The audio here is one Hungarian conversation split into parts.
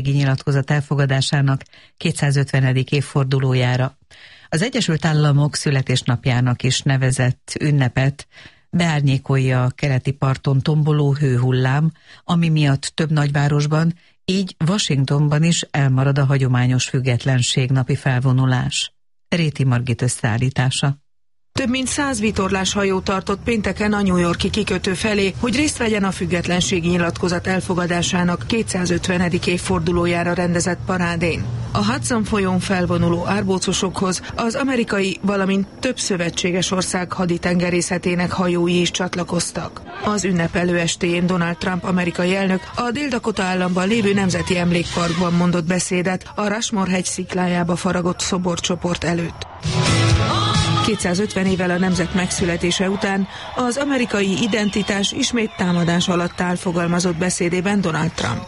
nyilatkozat elfogadásának 250. évfordulójára. Az Egyesült Államok születésnapjának is nevezett ünnepet beárnyékolja a keleti parton tomboló hőhullám, ami miatt több nagyvárosban, így Washingtonban is elmarad a hagyományos függetlenségnapi felvonulás. Réti Margit összeállítása. Több mint 100 vitorláshajó tartott pénteken a New York-i kikötő felé, hogy részt vegyen a függetlenségi nyilatkozat elfogadásának 250. évfordulójára rendezett parádén. A Hudson folyón felvonuló árbócosokhoz az amerikai, valamint több szövetséges ország haditengerészetének hajói is csatlakoztak. Az ünnepelő estéjén Donald Trump amerikai elnök a Dél-Dakota államban lévő Nemzeti Emlékparkban mondott beszédet a Rushmore hegy sziklájába faragott szoborcsoport előtt. 250 évvel a nemzet megszületése után az amerikai identitás ismét támadás alatt áll, fogalmazott beszédében Donald Trump.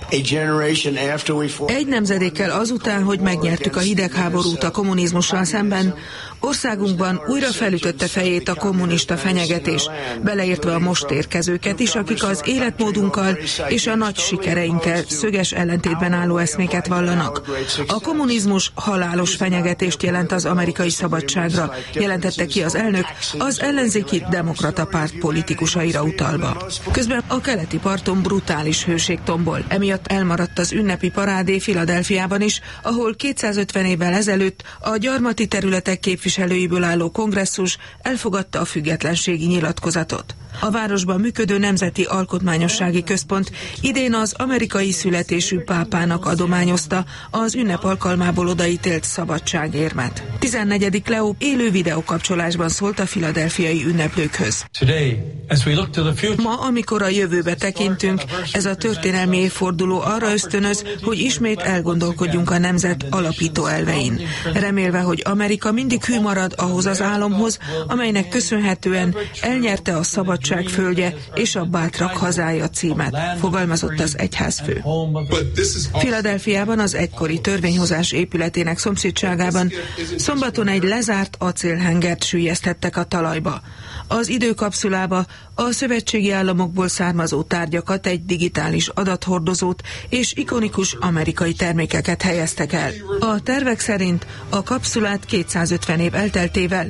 Egy nemzedékkel azután, hogy megnyertük a hidegháborút a kommunizmussal szemben, országunkban újra felütötte fejét a kommunista fenyegetés, beleértve a most érkezőket is, akik az életmódunkkal és a nagy sikereinkkel szöges ellentétben álló eszméket vallanak. A kommunizmus halálos fenyegetést jelent az amerikai szabadságra, jelentette ki az elnök az ellenzéki demokrata párt politikusaira utalva. Közben a keleti parton brutális hőség tombol. Emiatt elmaradt az ünnepi parádé Philadelphiában is, ahol 250 évvel ezelőtt a gyarmati területek képviselőiből álló kongresszus elfogadta a függetlenségi nyilatkozatot. A városban működő Nemzeti Alkotmányossági Központ idén az amerikai születésű pápának adományozta az ünnep alkalmából odaítélt szabadságérmet. 14. Leo élő videókapcsolásban szólt a philadelphiai ünneplőkhöz. Ma, amikor a jövőbe tekintünk, ez a történelmi évforduló arra ösztönöz, hogy ismét elgondolkodjunk a nemzet alapító elvein. Remélve, hogy Amerika mindig hű marad ahhoz az álomhoz, amelynek köszönhetően elnyerte a szabadság földje és a bátrak hazája címet, fogalmazott az egyházfő. Philadelphiában az egykori törvényhozás épületének szomszédságában szombaton egy lezárt acélhengert süllyesztettek a talajba. Az időkapszulába a szövetségi államokból származó tárgyakat, egy digitális adathordozót és ikonikus amerikai termékeket helyeztek el. A tervek szerint a kapszulát 250 év elteltével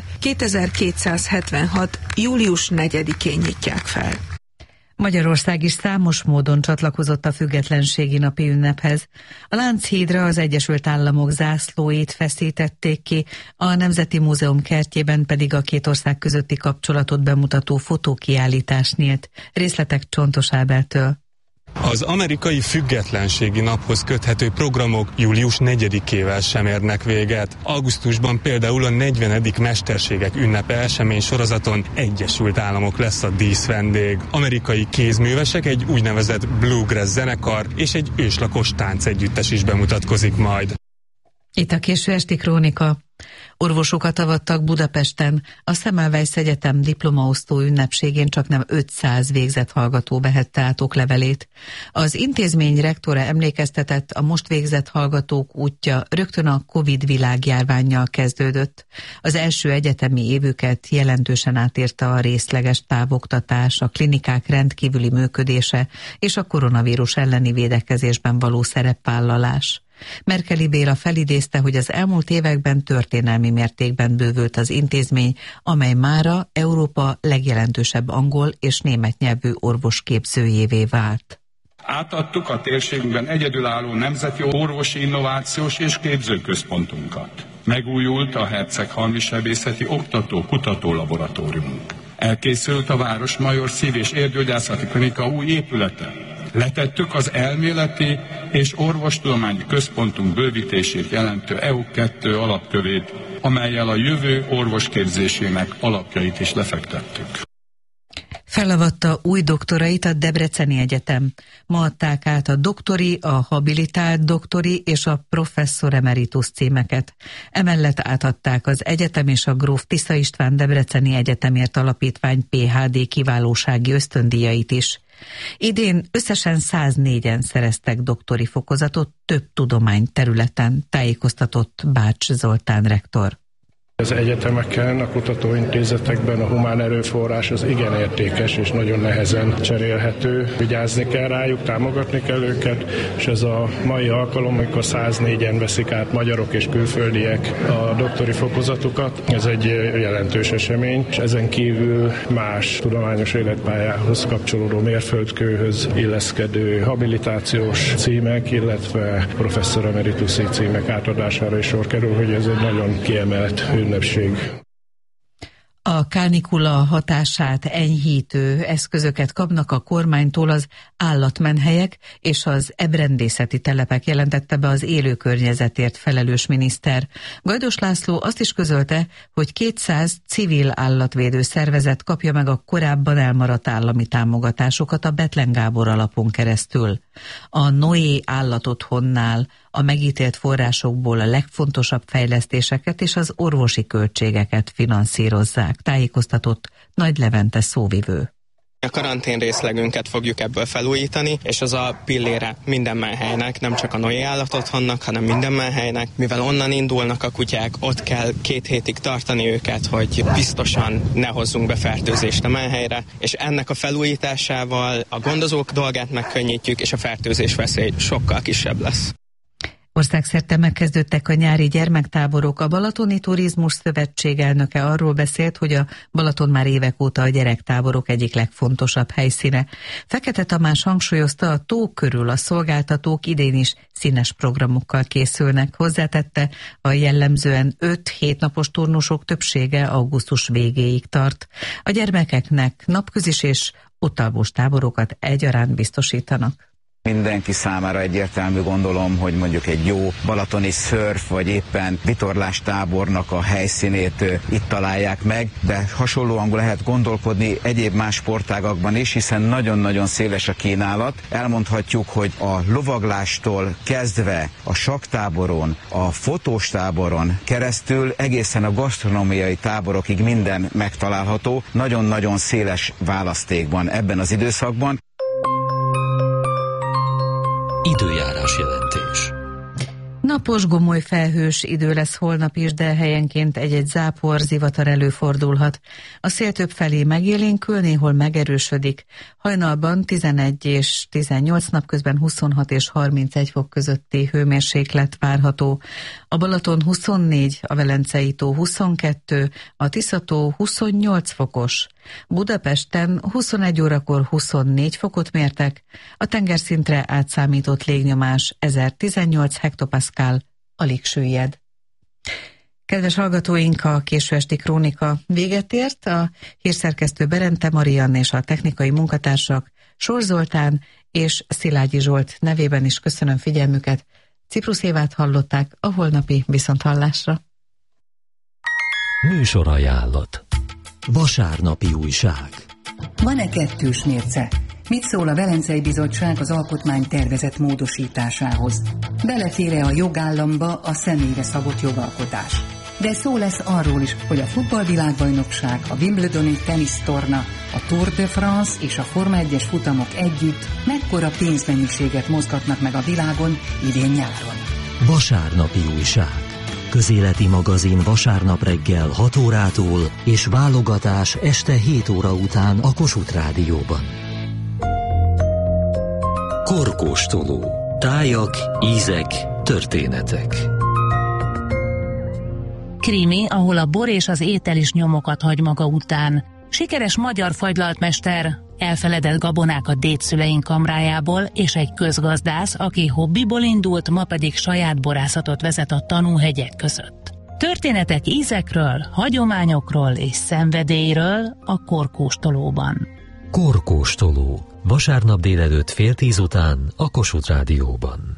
2276. július 4-én nyitják fel. Magyarország is számos módon csatlakozott a függetlenségi napi ünnephez. A Lánchídra az Egyesült Államok zászlóit feszítették ki, a Nemzeti Múzeum kertjében pedig a két ország közötti kapcsolatot bemutató fotókiállítás nyílt. Részletek Csontos Ábeltől. Az amerikai függetlenségi naphoz köthető programok július 4-ével sem érnek véget. Augusztusban például a 40. Mesterségek ünnepe esemény sorozaton Egyesült Államok lesz a díszvendég. Amerikai kézművesek, egy úgynevezett bluegrass zenekar és egy őslakos táncegyüttes is bemutatkozik majd. Itt a késő esti krónika. Orvosokat avattak Budapesten. A Semmelweis Egyetem diplomaosztó ünnepségén csaknem 500 végzett hallgató vehette át oklevelét. Az intézmény rektora emlékeztetett, a most végzett hallgatók útja rögtön a Covid világjárvánnyal kezdődött. Az első egyetemi évüket jelentősen átérte a részleges távoktatás, a klinikák rendkívüli működése és a koronavírus elleni védekezésben való szerepvállalás. Merkeli Béla felidézte, hogy az elmúlt években történelmi mértékben bővült az intézmény, amely mára Európa legjelentősebb angol és német nyelvű orvosképzőjévé vált. Átadtuk a térségünkben egyedülálló nemzeti orvosi innovációs és képzőközpontunkat. Megújult a Herceghalmi Sebészeti Oktató-Kutató Laboratóriumunk. Elkészült a Városmajor Szív- és Érgyógyászati Klinika új épülete. Letettük az elméleti és orvostudományi központunk bővítését jelentő EU2 alapkövét, amellyel a jövő orvosképzésének alapjait is lefektettük. Felavatta új doktorait a Debreceni Egyetem. Ma adták át a doktori, a habilitált doktori és a professzor emeritus címeket. Emellett átadták az egyetem és a Gróf Tisza István Debreceni Egyetemért Alapítvány PhD kiválósági ösztöndíjait is. Idén összesen 104-en szereztek doktori fokozatot több tudományterületen, tájékoztatott Bács Zoltán rektor. Az egyetemeken, a kutatóintézetekben a humán erőforrás az igen értékes és nagyon nehezen cserélhető. Vigyázni kell rájuk, támogatni kell őket, és ez a mai alkalom, amikor 104-en veszik át magyarok és külföldiek a doktori fokozatukat, ez egy jelentős esemény, és ezen kívül más tudományos életpályához kapcsolódó mérföldkőhöz illeszkedő habilitációs címek, illetve professzor emeritusi címek átadására is sor kerül, hogy ez egy nagyon kiemelt ünnepség. A kánikula hatását enyhítő eszközöket kapnak a kormánytól az állatmenhelyek és az ebrendészeti telepek, jelentette be az élő környezetért felelős miniszter. Gajdos László azt is közölte, hogy 200 civil állatvédő szervezet kapja meg a korábban elmaradt állami támogatásokat a Bethlen Gábor alapon keresztül. A Noé állatotthonnál a megítélt forrásokból a legfontosabb fejlesztéseket és az orvosi költségeket finanszírozzák, tájékoztatott Nagy Levente szóvivő. A karantén részlegünket fogjuk ebből felújítani, és az a pillére minden menhelynek, nem csak a Noé állatotthonnak, hanem minden menhelynek. Mivel onnan indulnak a kutyák, ott kell 2 hétig tartani őket, hogy biztosan ne hozzunk be fertőzést a menhelyre, és ennek a felújításával a gondozók dolgát megkönnyítjük, és a fertőzés veszély sokkal kisebb lesz. Országszerte megkezdődtek a nyári gyermektáborok. A Balatoni Turizmus Szövetség elnöke arról beszélt, hogy a Balaton már évek óta a gyerektáborok egyik legfontosabb helyszíne. Fekete Tamás hangsúlyozta, a tó körül a szolgáltatók idén is színes programokkal készülnek. Hozzátette, a jellemzően 5-7 napos turnusok többsége augusztus végéig tart. A gyermekeknek napközis és ottalvós táborokat egyaránt biztosítanak. Mindenki számára egyértelmű, gondolom, hogy mondjuk egy jó balatoni szörf vagy éppen vitorlástábornak a helyszínét itt találják meg, de hasonlóan lehet gondolkodni egyéb más sportágakban is, hiszen nagyon-nagyon széles a kínálat. Elmondhatjuk, hogy a lovaglástól kezdve a sakktáboron, a fotós táboron keresztül egészen a gasztronómiai táborokig minden megtalálható, nagyon-nagyon széles választékban ebben az időszakban. Időjárás jelentés. Napos, gomoly felhős idő lesz holnap is, de helyenként egy-egy zápor, zivatar előfordulhat. A szél több felé megélénkül, néhol megerősödik. Hajnalban 11 és 18, napközben 26 és 31 fok közötti hőmérséklet várható. A Balaton 24, a Velencei tó 22, a Tisza-tó 28 fokos. Budapesten 21 órakor 24 fokot mértek, a tengerszintre átszámított légnyomás 1018 hektopaszkál, alig süllyed. Kedves hallgatóink, a késő esti krónika véget ért, a hírszerkesztő Berente Mariann és a technikai munkatársak Sor Zoltán és Szilágyi Zsolt nevében is köszönöm figyelmüket. Ciprusz Évát hallották, a holnapi viszonthallásra. Műsorajánlat. Vasárnapi újság. Van-e kettős mérce? Mit szól a Velencei Bizottság az alkotmány tervezett módosításához? Belefér-e a jogállamba a személyre szabott jogalkotás? De szó lesz arról is, hogy a futballvilágbajnokság, a Wimbledoni tenisztorna, a Tour de France és a Forma 1-es futamok együtt mekkora pénzmennyiséget mozgatnak meg a világon idén nyáron. Vasárnapi újság. Közéleti magazin vasárnap reggel 6 órától és válogatás este 7 óra után a Kossuth Rádióban. Korkóstoló. Tájak, ízek, történetek. Krimi, ahol a bor és az étel is nyomokat hagy maga után. Sikeres magyar fagylaltmester, elfeledett gabonák a dédszüleink kamrájából, és egy közgazdász, aki hobbiból indult, ma pedig saját borászatot vezet a tanúhegyek között. Történetek ízekről, hagyományokról és szenvedélyről a Korkóstolóban. Korkóstoló. Vasárnap délelőtt 9:30 után a Kossuth Rádióban.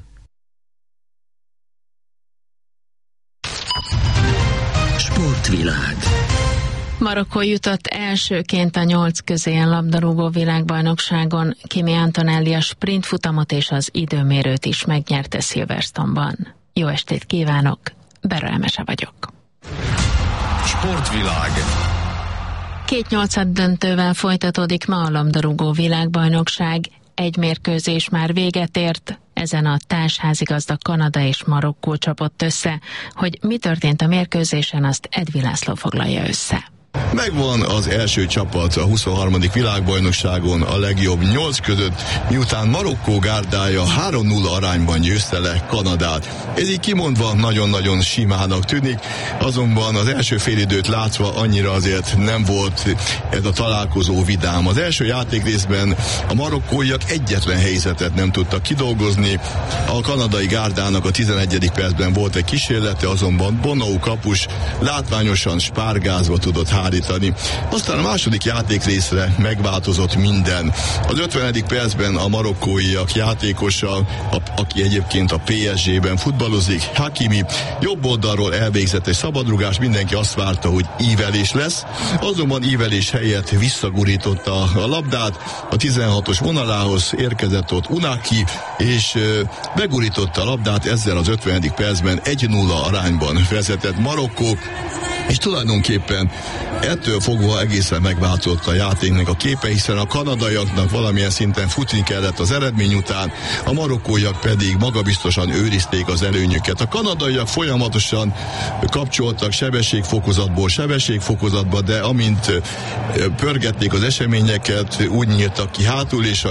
Sportvilág. Marokkó jutott elsőként a 8 középen labdarúgó világbajnokságon. Kimi Antonelli a sprintfutamot és az időmérőt is megnyerte Silverstone-ban. Jó estét kívánok, Berra Emese vagyok. Sportvilág. 2/8 döntővel folytatódik ma a labdarúgó világbajnokság. Egy mérkőzés már véget ért, Ezen a társházigazda Kanada és Marokkó csapott össze. Hogy mi történt a mérkőzésen, azt Edvi László foglalja össze. Megvan az első csapat a 23. világbajnokságon a legjobb 8 között, miután Marokkó gárdája 3-0 arányban győzte le Kanadát. Ez így kimondva nagyon-nagyon simának tűnik, azonban az első félidőt látva annyira azért nem volt ez a találkozó vidám. Az első játékrészben a marokkóiak egyetlen helyzetet nem tudtak kidolgozni, a kanadai gárdának a 11. percben volt egy kísérlete, azonban Bonou kapus látványosan spárgázva tudott hárítani. Aztán a második játékrészre megváltozott minden. Az 50. percben a marokkóiak játékosa, aki egyébként a PSG-ben futballozik, Hakimi, jobb oldalról elvégzett egy szabadrugás, mindenki azt várta, hogy ívelés lesz, azonban ívelés helyett visszagurította a labdát, a 16-os vonalához érkezett ott Unaki, és begurította a labdát, ezzel az 50. percben 1-0 arányban vezetett Marokkó, és tulajdonképpen ettől fogva egészen megváltozott a játéknak a képe, hiszen a kanadaiaknak valamilyen szinten futni kellett az eredmény után, a marokkóiak pedig magabiztosan őrizték az előnyüket. A kanadaiak folyamatosan kapcsoltak sebességfokozatba, de amint pörgették az eseményeket, úgy nyíltak ki hátul, és a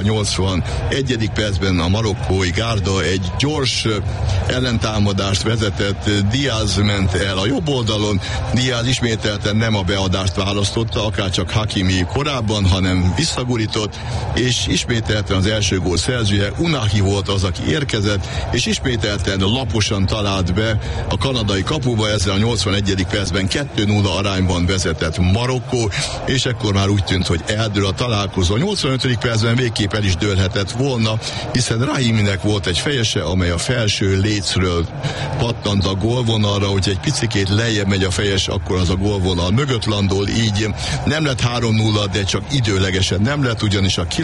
81. percben a marokkói gárda egy gyors ellentámadást vezetett, Diaz ment el a jobb oldalon, Diaz ismételten nem a beadást választotta, akárcsak Hakimi korábban, hanem visszagurított, és ismételten az első gól szerzője Unahi volt az, aki érkezett, és ismételten laposan talált be a kanadai kapuba, ezzel a 81. percben 2-0 arányban vezetett Marokkó, és ekkor már úgy tűnt, hogy eldől a találkozó. A 85. percben végképp el is dőlhetett volna, hiszen Rahiminek volt egy fejese, amely a felső lécről pattant a gólvonalra, hogy egy picikét lejjebb megy a fejes, akkor az a gólvonal mögött landol, így nem lett 3-0, de csak időlegesen nem lett, ugyanis a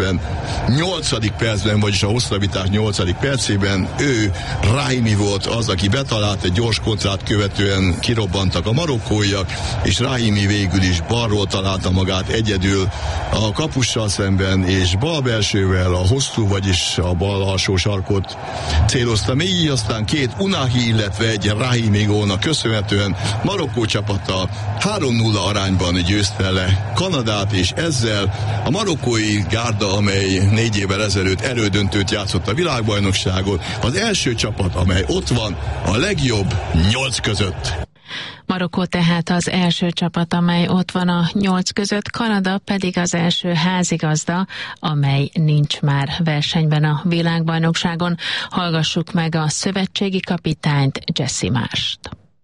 98. percben, vagyis a hosszabbítás 8. percében Rahimi volt az, aki betalált, egy gyors kontrát követően kirobbantak a marokkóiak, és Rahimi végül is balról találta magát egyedül a kapussal szemben, és bal belsővel a hosszú, vagyis a bal alsó sarkot célozta még, így aztán két Unahi, illetve egy Rahimi gólnak köszönhetően Marokkó csapata 3-0 arányban győzte le Kanadát, és ezzel a marokkói gárda, amely 4 évvel ezelőtt elődöntőt játszott a világbajnokságon, az első csapat, amely ott van a legjobb 8 között. Marokkó tehát az első csapat, amely ott van a 8 között, Kanada pedig az első házigazda, amely nincs már versenyben a világbajnokságon. Hallgassuk meg a szövetségi kapitányt, Jesse Marst.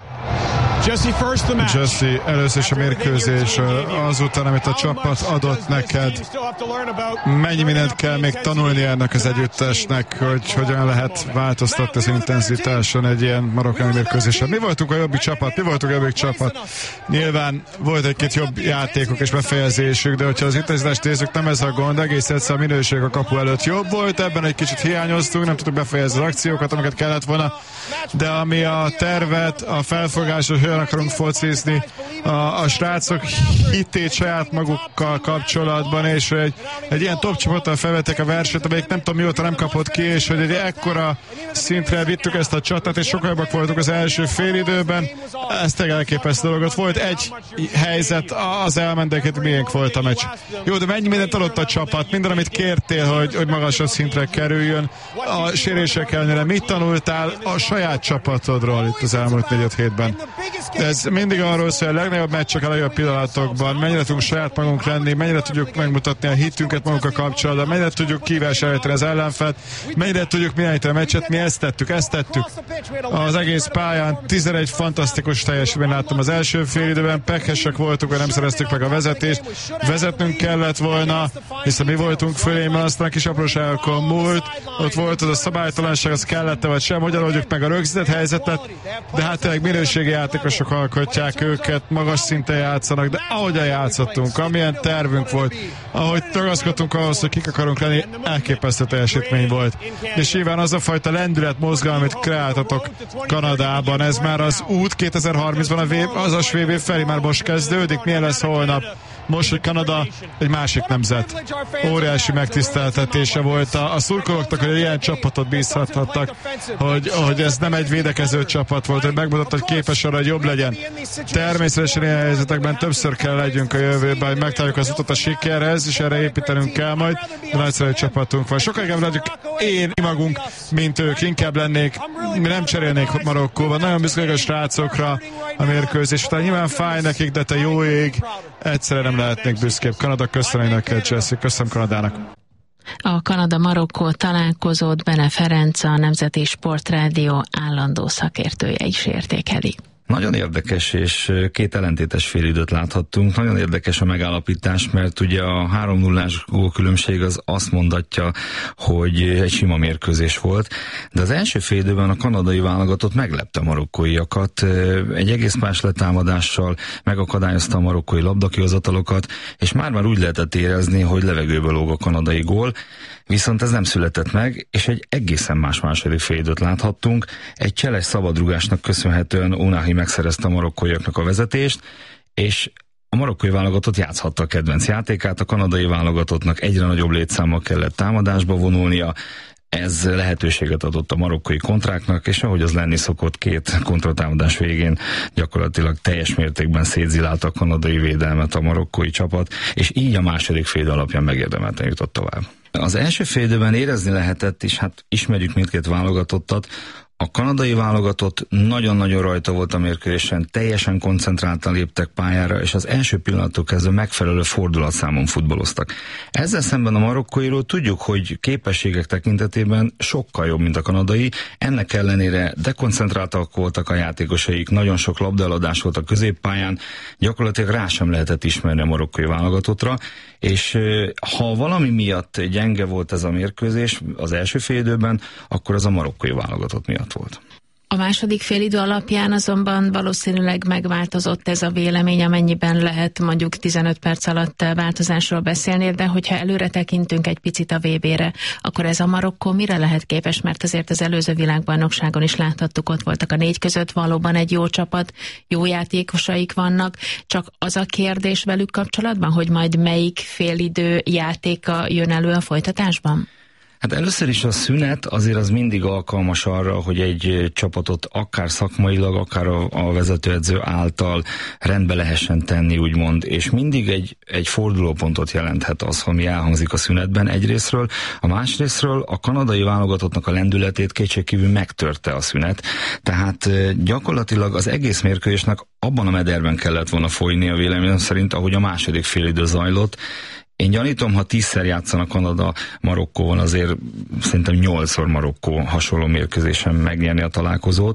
Jesse, először is a mérkőzés, azután, amit a csapat adott neked, mennyi mindent kell még tanulni ennek az együttesnek, hogy hogyan lehet változtatni az intenzitáson egy ilyen marokkáni mérkőzésen. Mi voltunk a jobbik csapat? Nyilván volt egy-két jobb játékok és befejezésük, de hogyha az intenzitást nézzük, nem ez a gond, egész egyszer a minőség a kapu előtt jobb volt, ebben egy kicsit hiányoztunk, nem tudtuk befejezni az akciókat, amiket kellett volna, de ami a tervet, a felfogást, hogyan akarunk focizni, a srácok hitét saját magukkal kapcsolatban, és egy ilyen top csapattal felvették a versenyt, amelyik nem tudom mióta nem kapott ki, és hogy egy ekkora szintre vittük ezt a csatát, és sokkal jobbak voltunk az első félidőben, ez tényleg elképesztő dolog. Volt egy helyzet, az elmentek, miénk volt a meccs. Jó, de mennyi mindent adott a csapat, minden, amit kértél, hogy magasabb szintre kerüljön, a sérések ellenére mit tanultál a saját csapatodról itt az elmúlt 4-5 hétben? Ez mindig arról szól, hogy a legnagyobb meccsek a legjobb pillanatokban, mennyire tudunk saját magunk lenni, mennyire tudjuk megmutatni a hitünket magunkkal kapcsolatban, mennyire tudjuk kívásolni az ellenfelet, mennyire tudjuk irányítani a meccset, mi ezt tettük. Az egész pályán 11 fantasztikus teljesítményt láttam az első félidőben, pekesek voltunk, hogy nem szereztük meg a vezetést, vezetnünk kellett volna, hiszen mi voltunk fölém, aztán kis apróságokon múlt, ott volt az a szabálytalanság, az kellett vagy sem, hogyan oldjuk meg a rögzített helyzetet, de hát tényleg minőségi játékosok alkotják őket, magas szinten játszanak, de ahogyan játszottunk, amilyen tervünk volt, ahogy ragaszkodtunk ahhoz, hogy kik akarunk lenni, elképesztő teljesítmény volt. És nyilván az a fajta lendület, mozgalom, amit kreáltatok Kanadában, ez már az út 2030-ban az a VB felé már most kezdődik, milyen lesz holnap, most, hogy Kanada egy másik nemzet. Óriási megtiszteltetése volt a szurkolóknak, hogy ilyen csapatot bízhattak, hogy ez nem egy védekező csapat volt, hogy megmutatta, hogy képes arra, hogy jobb legyen. Természetesen ilyen helyzetekben többször kell legyünk a jövőben, hogy megtaláljuk az utat a sikerhez, és erre építenünk kell majd, de nagyszerű csapatunk van. Sokkal inkább legyünk én magunk, mint ők, inkább lennék, mi nem cserélnék Marokkóban. Nagyon büszkék a srácokra a mérkőzés. Tehát nyilván fáj nekik, de te jó ég, egyszerűen nem lehetnék büszkébb. Kanada, köszönöm neked, Jesse, köszönöm Kanadának. A Kanada-Marokkó találkozót Bene Ferenc, a Nemzeti Sportrádió állandó szakértője is értékeli. Nagyon érdekes és két ellentétes félidőt láthattunk. Nagyon érdekes a megállapítás, mert ugye a 3-0-ás gólkülönbség az azt mondatja, hogy egy sima mérkőzés volt, de az első félidőben a kanadai válogatott meglepte a marokkóiakat, egy egész más letámadással megakadályozta a marokkói labdakihozatalokat, és már úgy lehetett érezni, hogy levegőből lóg a kanadai gól, viszont ez nem született meg, és egy egészen más második félidőt láthattunk. Egy cseles szabadrugásnak köszönhetően Unahi megszerezte a marokkóiaknak a vezetést, és a marokkói válogatott játszhatta a kedvenc játékát, a kanadai válogatottnak egyre nagyobb létszámmal kellett támadásba vonulnia, ez lehetőséget adott a marokkói kontráknak, és ahogy az lenni szokott, két kontratámadás végén gyakorlatilag teljes mértékben szétzilálta a kanadai védelmet a marokkói csapat, és így a második félidő alapján megérdemelten jutott tovább. Az első félidőben érezni lehetett, és hát ismerjük mindkét válogatottat, a kanadai válogatott nagyon-nagyon rajta volt a mérkőzésen, teljesen koncentráltan léptek pályára, és az első pillanattól kezdve megfelelő fordulatszámon futballoztak. Ezzel szemben a marokkóiról tudjuk, hogy képességek tekintetében sokkal jobb, mint a kanadai, ennek ellenére dekoncentráltak voltak a játékosaik, nagyon sok labdaeladás volt a középpályán, gyakorlatilag rá sem lehetett ismerni a marokkói válogatottra, és ha valami miatt gyenge volt ez a mérkőzés az első félidőben, akkor az a marokkói válogatott miatt volt. A második félidő alapján azonban valószínűleg megváltozott ez a vélemény, amennyiben lehet mondjuk 15 perc alatt változásról beszélni, de hogyha előre tekintünk egy picit a VB-re, akkor ez a Marokkó mire lehet képes, mert azért az előző világbajnokságon is láthattuk, ott voltak a 4 között, valóban egy jó csapat, jó játékosaik vannak, csak az a kérdés velük kapcsolatban, hogy majd melyik félidő játéka jön elő a folytatásban? Hát először is a szünet azért az mindig alkalmas arra, hogy egy csapatot akár szakmailag, akár a vezetőedző által rendbe lehessen tenni, úgymond, és mindig egy fordulópontot jelenthet az, ami elhangzik a szünetben egyrészről, a másrészről a kanadai válogatottnak a lendületét kétségkívül megtörte a szünet, tehát gyakorlatilag az egész mérkőzésnek abban a mederben kellett volna folyni a véleményem szerint, ahogy a második félidő zajlott. Én gyanítom, ha 10-szer játszanak Kanada Marokkóval, azért szerintem 8-szor Marokkó hasonló mérkőzésen megnyerni a találkozót.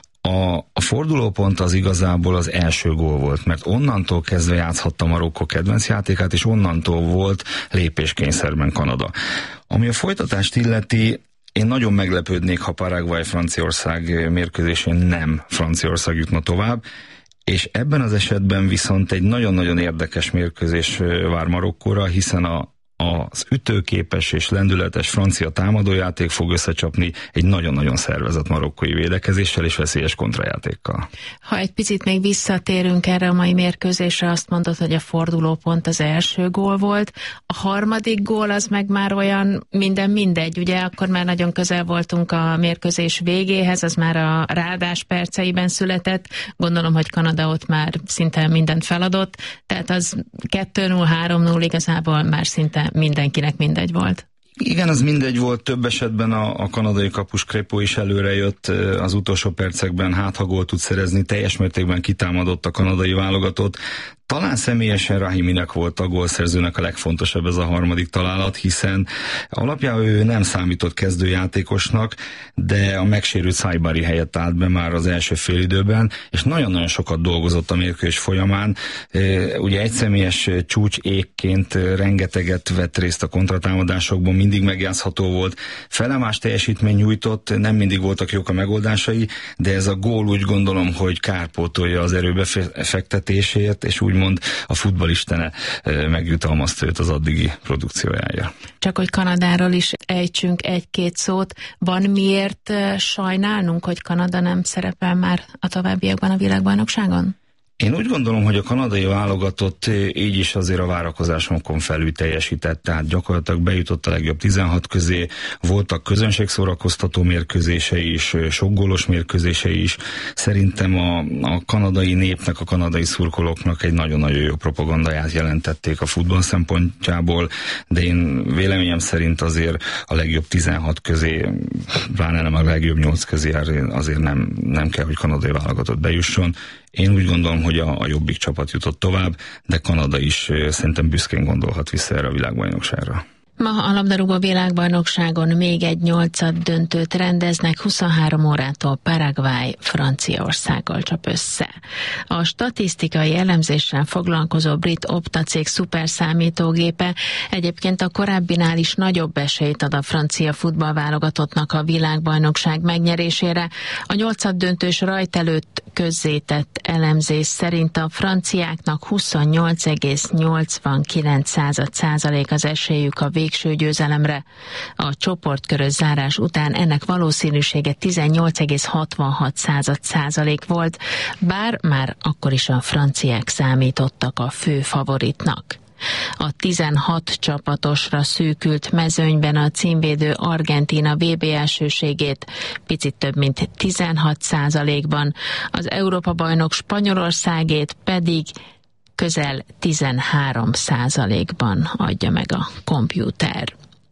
A fordulópont az igazából az első gól volt, mert onnantól kezdve játszhatta Marokkó kedvenc játékát, és onnantól volt lépéskényszerben Kanada. Ami a folytatást illeti, én nagyon meglepődnék, ha Paraguay-Franciaország mérkőzésén nem Franciaország jutna tovább, és ebben az esetben viszont egy nagyon-nagyon érdekes mérkőzés vár Marokkóra, hiszen az ütőképes és lendületes francia támadójáték fog összecsapni egy nagyon-nagyon szervezett marokkói védekezéssel és veszélyes kontrajátékkal. Ha egy picit még visszatérünk erre a mai mérkőzésre, azt mondod, hogy a fordulópont az első gól volt. A harmadik gól az meg már olyan mindegy, ugye akkor már nagyon közel voltunk a mérkőzés végéhez, az már a ráadás perceiben született. Gondolom, hogy Kanada ott már szinte mindent feladott, tehát az 2-0, 3-0 igazából már szinte mindenkinek mindegy volt. Igen, az mindegy volt, több esetben a kanadai kapus Crépeau is előre jött az utolsó percekben, hát ha gólt tud szerezni, teljes mértékben kitámadott a kanadai válogatott. Talán személyesen Rahiminek volt a gólszerzőnek a legfontosabb ez a harmadik találat, hiszen alapján ő nem számított kezdőjátékosnak, de a megsérült Saibari helyett állt be már az első félidőben, és nagyon-nagyon sokat dolgozott a mérkőzés folyamán. Ugye egyszemélyes csúcs égként rengeteget vett részt a kontratámadásokban, mindig megjátszható volt, felemás teljesítmény nyújtott, nem mindig voltak jók a megoldásai, de ez a gól úgy gondolom, hogy kárpótolja az erőbefektetésért, és úgymond a futballistene megjutalmazta őt az addigi produkciójára. Csak hogy Kanadáról is ejtsünk egy-két szót. Van miért sajnálnunk, hogy Kanada nem szerepel már a továbbiakban a világbajnokságon? Én úgy gondolom, hogy a kanadai válogatott így is azért a várakozásokon felül teljesített, tehát gyakorlatilag bejutott a legjobb 16 közé, voltak közönségszórakoztató mérkőzései is, sok gólos mérkőzései is. Szerintem a kanadai népnek, a kanadai szurkolóknak egy nagyon-nagyon jó propagandáját jelentették a futball szempontjából, de én véleményem szerint azért a legjobb 16 közé, pláne nem a legjobb 8 közé azért nem kell, hogy kanadai válogatott bejusson. Én úgy gondolom, hogy a jobbik csapat jutott tovább, de Kanada is szerintem büszkén gondolhat vissza erre a világbajnokságra. Ma a labdarúgó világbajnokságon még egy 8. döntőt rendeznek, 23 órától Paraguay Franciaországgal csap össze. A statisztikai elemzéssel foglalkozó brit Opta cég szuperszámítógépe egyébként a korábbinál is nagyobb esélyt ad a francia futballválogatottnak a világbajnokság megnyerésére. A 8. döntős rajt előtt közzétett elemzés szerint a franciáknak 28,89% az esélyük a végső győzelemre. A csoportkörös zárás után ennek valószínűsége 18,66% volt, bár már akkor is a franciák számítottak a fő favoritnak. A 16 csapatosra szűkült mezőnyben a címvédő Argentína VB elsőségét picit több mint 16%-ban, az Európa-bajnok Spanyolországét pedig közel 13%-ban adja meg a kompjúter.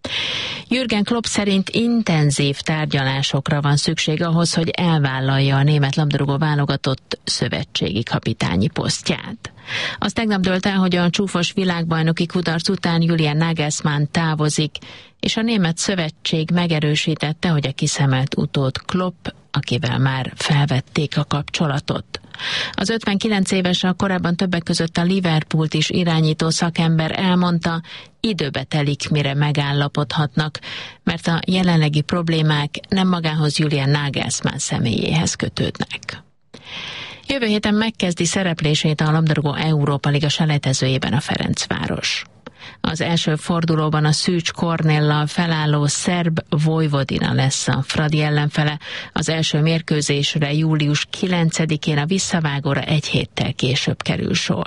Jürgen Klopp szerint intenzív tárgyalásokra van szükség ahhoz, hogy elvállalja a német labdarúgó válogatott szövetségi kapitányi posztját. Az tegnap dőlt el, hogy a csúfos világbajnoki kudarc után Julian Nagelsmann távozik, és a német szövetség megerősítette, hogy a kiszemelt utód Klopp, akivel már felvették a kapcsolatot. Az 59 éves, a korábban többek között a Liverpoolt is irányító szakember elmondta, időbe telik, mire megállapodhatnak, mert a jelenlegi problémák nem magához, Julian Nagelsmann személyéhez kötődnek. Jövő héten megkezdi szereplését a labdarúgó Európa Liga selejtezőjében a Ferencváros. Az első fordulóban a Szűcs Kornéllal felálló szerb Vojvodina lesz a Fradi ellenfele. Az első mérkőzésre július 9-én a visszavágóra egy héttel később kerül sor.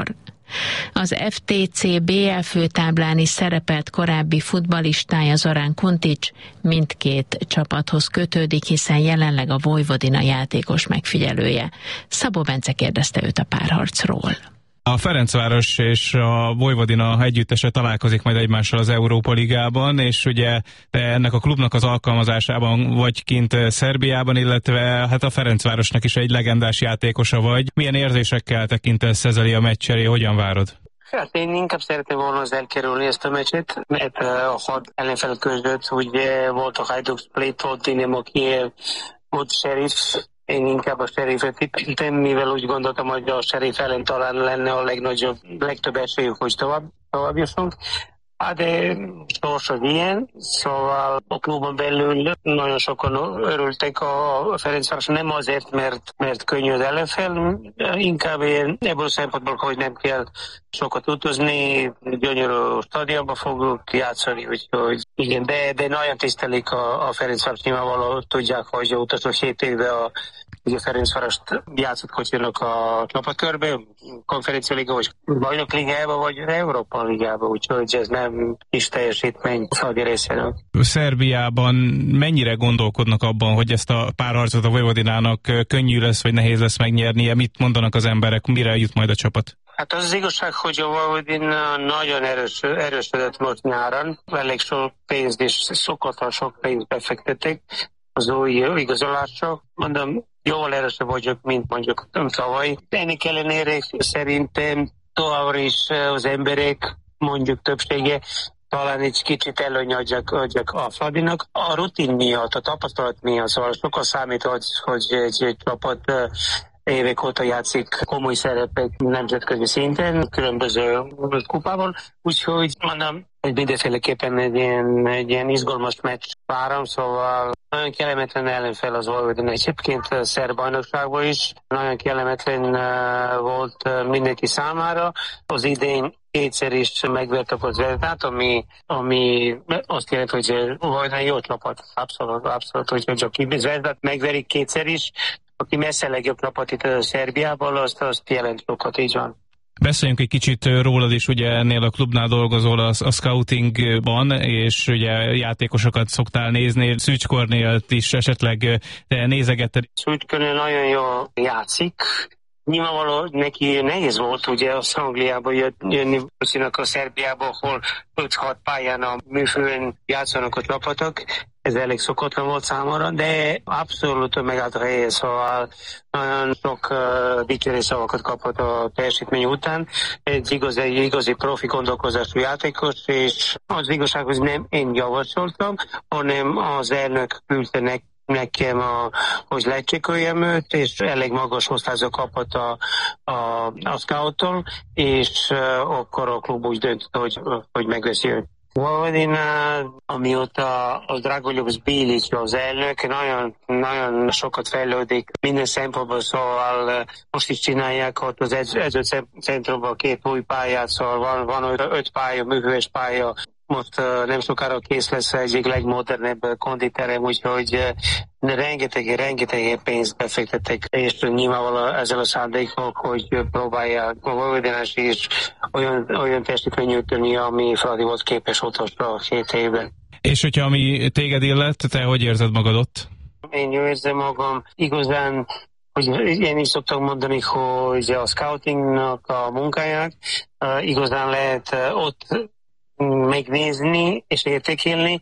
Az FTC BL főtáblán is szerepelt korábbi futballistája Zoran Kuntić, mindkét csapathoz kötődik, hiszen jelenleg a Vojvodina játékos megfigyelője. Szabó Bence kérdezte őt a párharcról. A Ferencváros és a Vojvodina együttese találkozik majd egymással az Európa Ligában, és ugye te ennek a klubnak az alkalmazásában vagy kint Szerbiában, illetve hát a Ferencvárosnak is egy legendás játékosa vagy. Milyen érzésekkel tekintesz ezzel a meccselé, hogyan várod? Hát én inkább szeretném volna az elkerülni ezt a meccset, mert a 6 ellenfel között ugye volt a Hajduk Split, volt Dinamo Kiev, volt Sheriff. Én inkább a Sheriffet tippeltem, mivel úgy gondoltam, hogy a Sheriff ellen talán lenne a legtöbb esélyük, hogy tovább jussunk. Hát de sors az ilyen, szóval a klubon belül nagyon sokan örültek a Ferencváros, nem azért, mert könnyű az ellenfel, inkább ebből a szempontból, hogy nem kell sokat utazni, gyönyörű stadionba fogunk játszani, úgyhogy igen, de nagyon tisztelik a Ferencváros, nyilvánvalóan tudják, hogy utazó 7 évben a Ferencvárost játszott kocsinak a csapatkörbe, Konferencia Liga, vagy Bajnok Ligába, vagy Európa Ligába, úgyhogy ez nem is teljesítmény Fradi részéről. Szerbiában mennyire gondolkodnak abban, hogy ezt a párharcot a Vojvodinának könnyű lesz, vagy nehéz lesz megnyernie? Mit mondanak az emberek, mire jut majd a csapat? Hát az igazság, hogy a Vojvodina nagyon erősödött most nyáron, elég sok pénzt és szokatlan sok pénzt befektették az új igazolásra. Mondom, jól erősebb vagyok, mint mondjuk tavaly. Ennek ellenére szerintem továbbra is az emberek, mondjuk többsége, talán egy kicsit előny adjak a Fradinak. A rutin miatt, a tapasztalat miatt, szóval sokkal számít, hogy egy csapat évek óta játszik komoly szerepek nemzetközi szinten, különböző kupában, úgyhogy mondom, hogy mindenféleképpen egy ilyen izgalmas meccs várom, szóval nagyon kellemetlen ellenfel az Vojvodina. Egyébként a szerb bajnokságban is nagyon kellemetlen volt mindenki számára. Az idén kétszer is megvertek az Zvezdát, ami azt jelenti, hogy Vojvodina jó csapat. Abszolút, hogy csak Zvezdát megverik kétszer is, aki messze legjobb csapat itt a Szerbiából, azt jelent sokat, így van. Beszéljünk egy kicsit rólad is, ugye ennél a klubnál dolgozol a scoutingban, és ugye játékosokat szoktál nézni, Szűcs Kornélt is esetleg te nézegetted. Szűcs Kornél nagyon jól játszik. Nyilvánvaló neki nehéz volt ugye az Angliába jönni, a Szerbiába, ahol 5-6 pályán a műfőn játszanak a csapatok. Ez elég szokatlan volt számomra, de abszolút megállt a helyén, szóval nagyon sok dicsérő szavakat kapott a teljesítmény után. Egy igazi profi gondolkozású játékos, és az igazság, hogy nem én javasoltam, hanem az elnök küldte nekem, hogy lecsekoljem őt, és elég magas osztályzó kapott a scouttól, és akkor a klub úgy döntött, hogy megveszi őt. Amióta a Dragoljub Bilic az elnök, nagyon sokat fejlődik minden szempontból, szóval most is csinálják ott az edzőcentrumban 2 új pályát, szóval van 5 pálya, műhős pálya. Most nem sokára kész lesz egyik legmodernebb konditerem, úgyhogy rengeteg pénzt befektettek, és nyilvánvalóan ezzel a szándékok, hogy próbálják a Vojvodinás is olyan teljesítményt nyújtani, ami Fradi volt képes utolsó 7 évben. És hogyha ami téged illet, te hogy érzed magad ott? Én jól érzem magam igazán, hogy én is szoktam mondani, hogy a scoutingnak a munkáját igazán lehet ott megnézni és értékelni,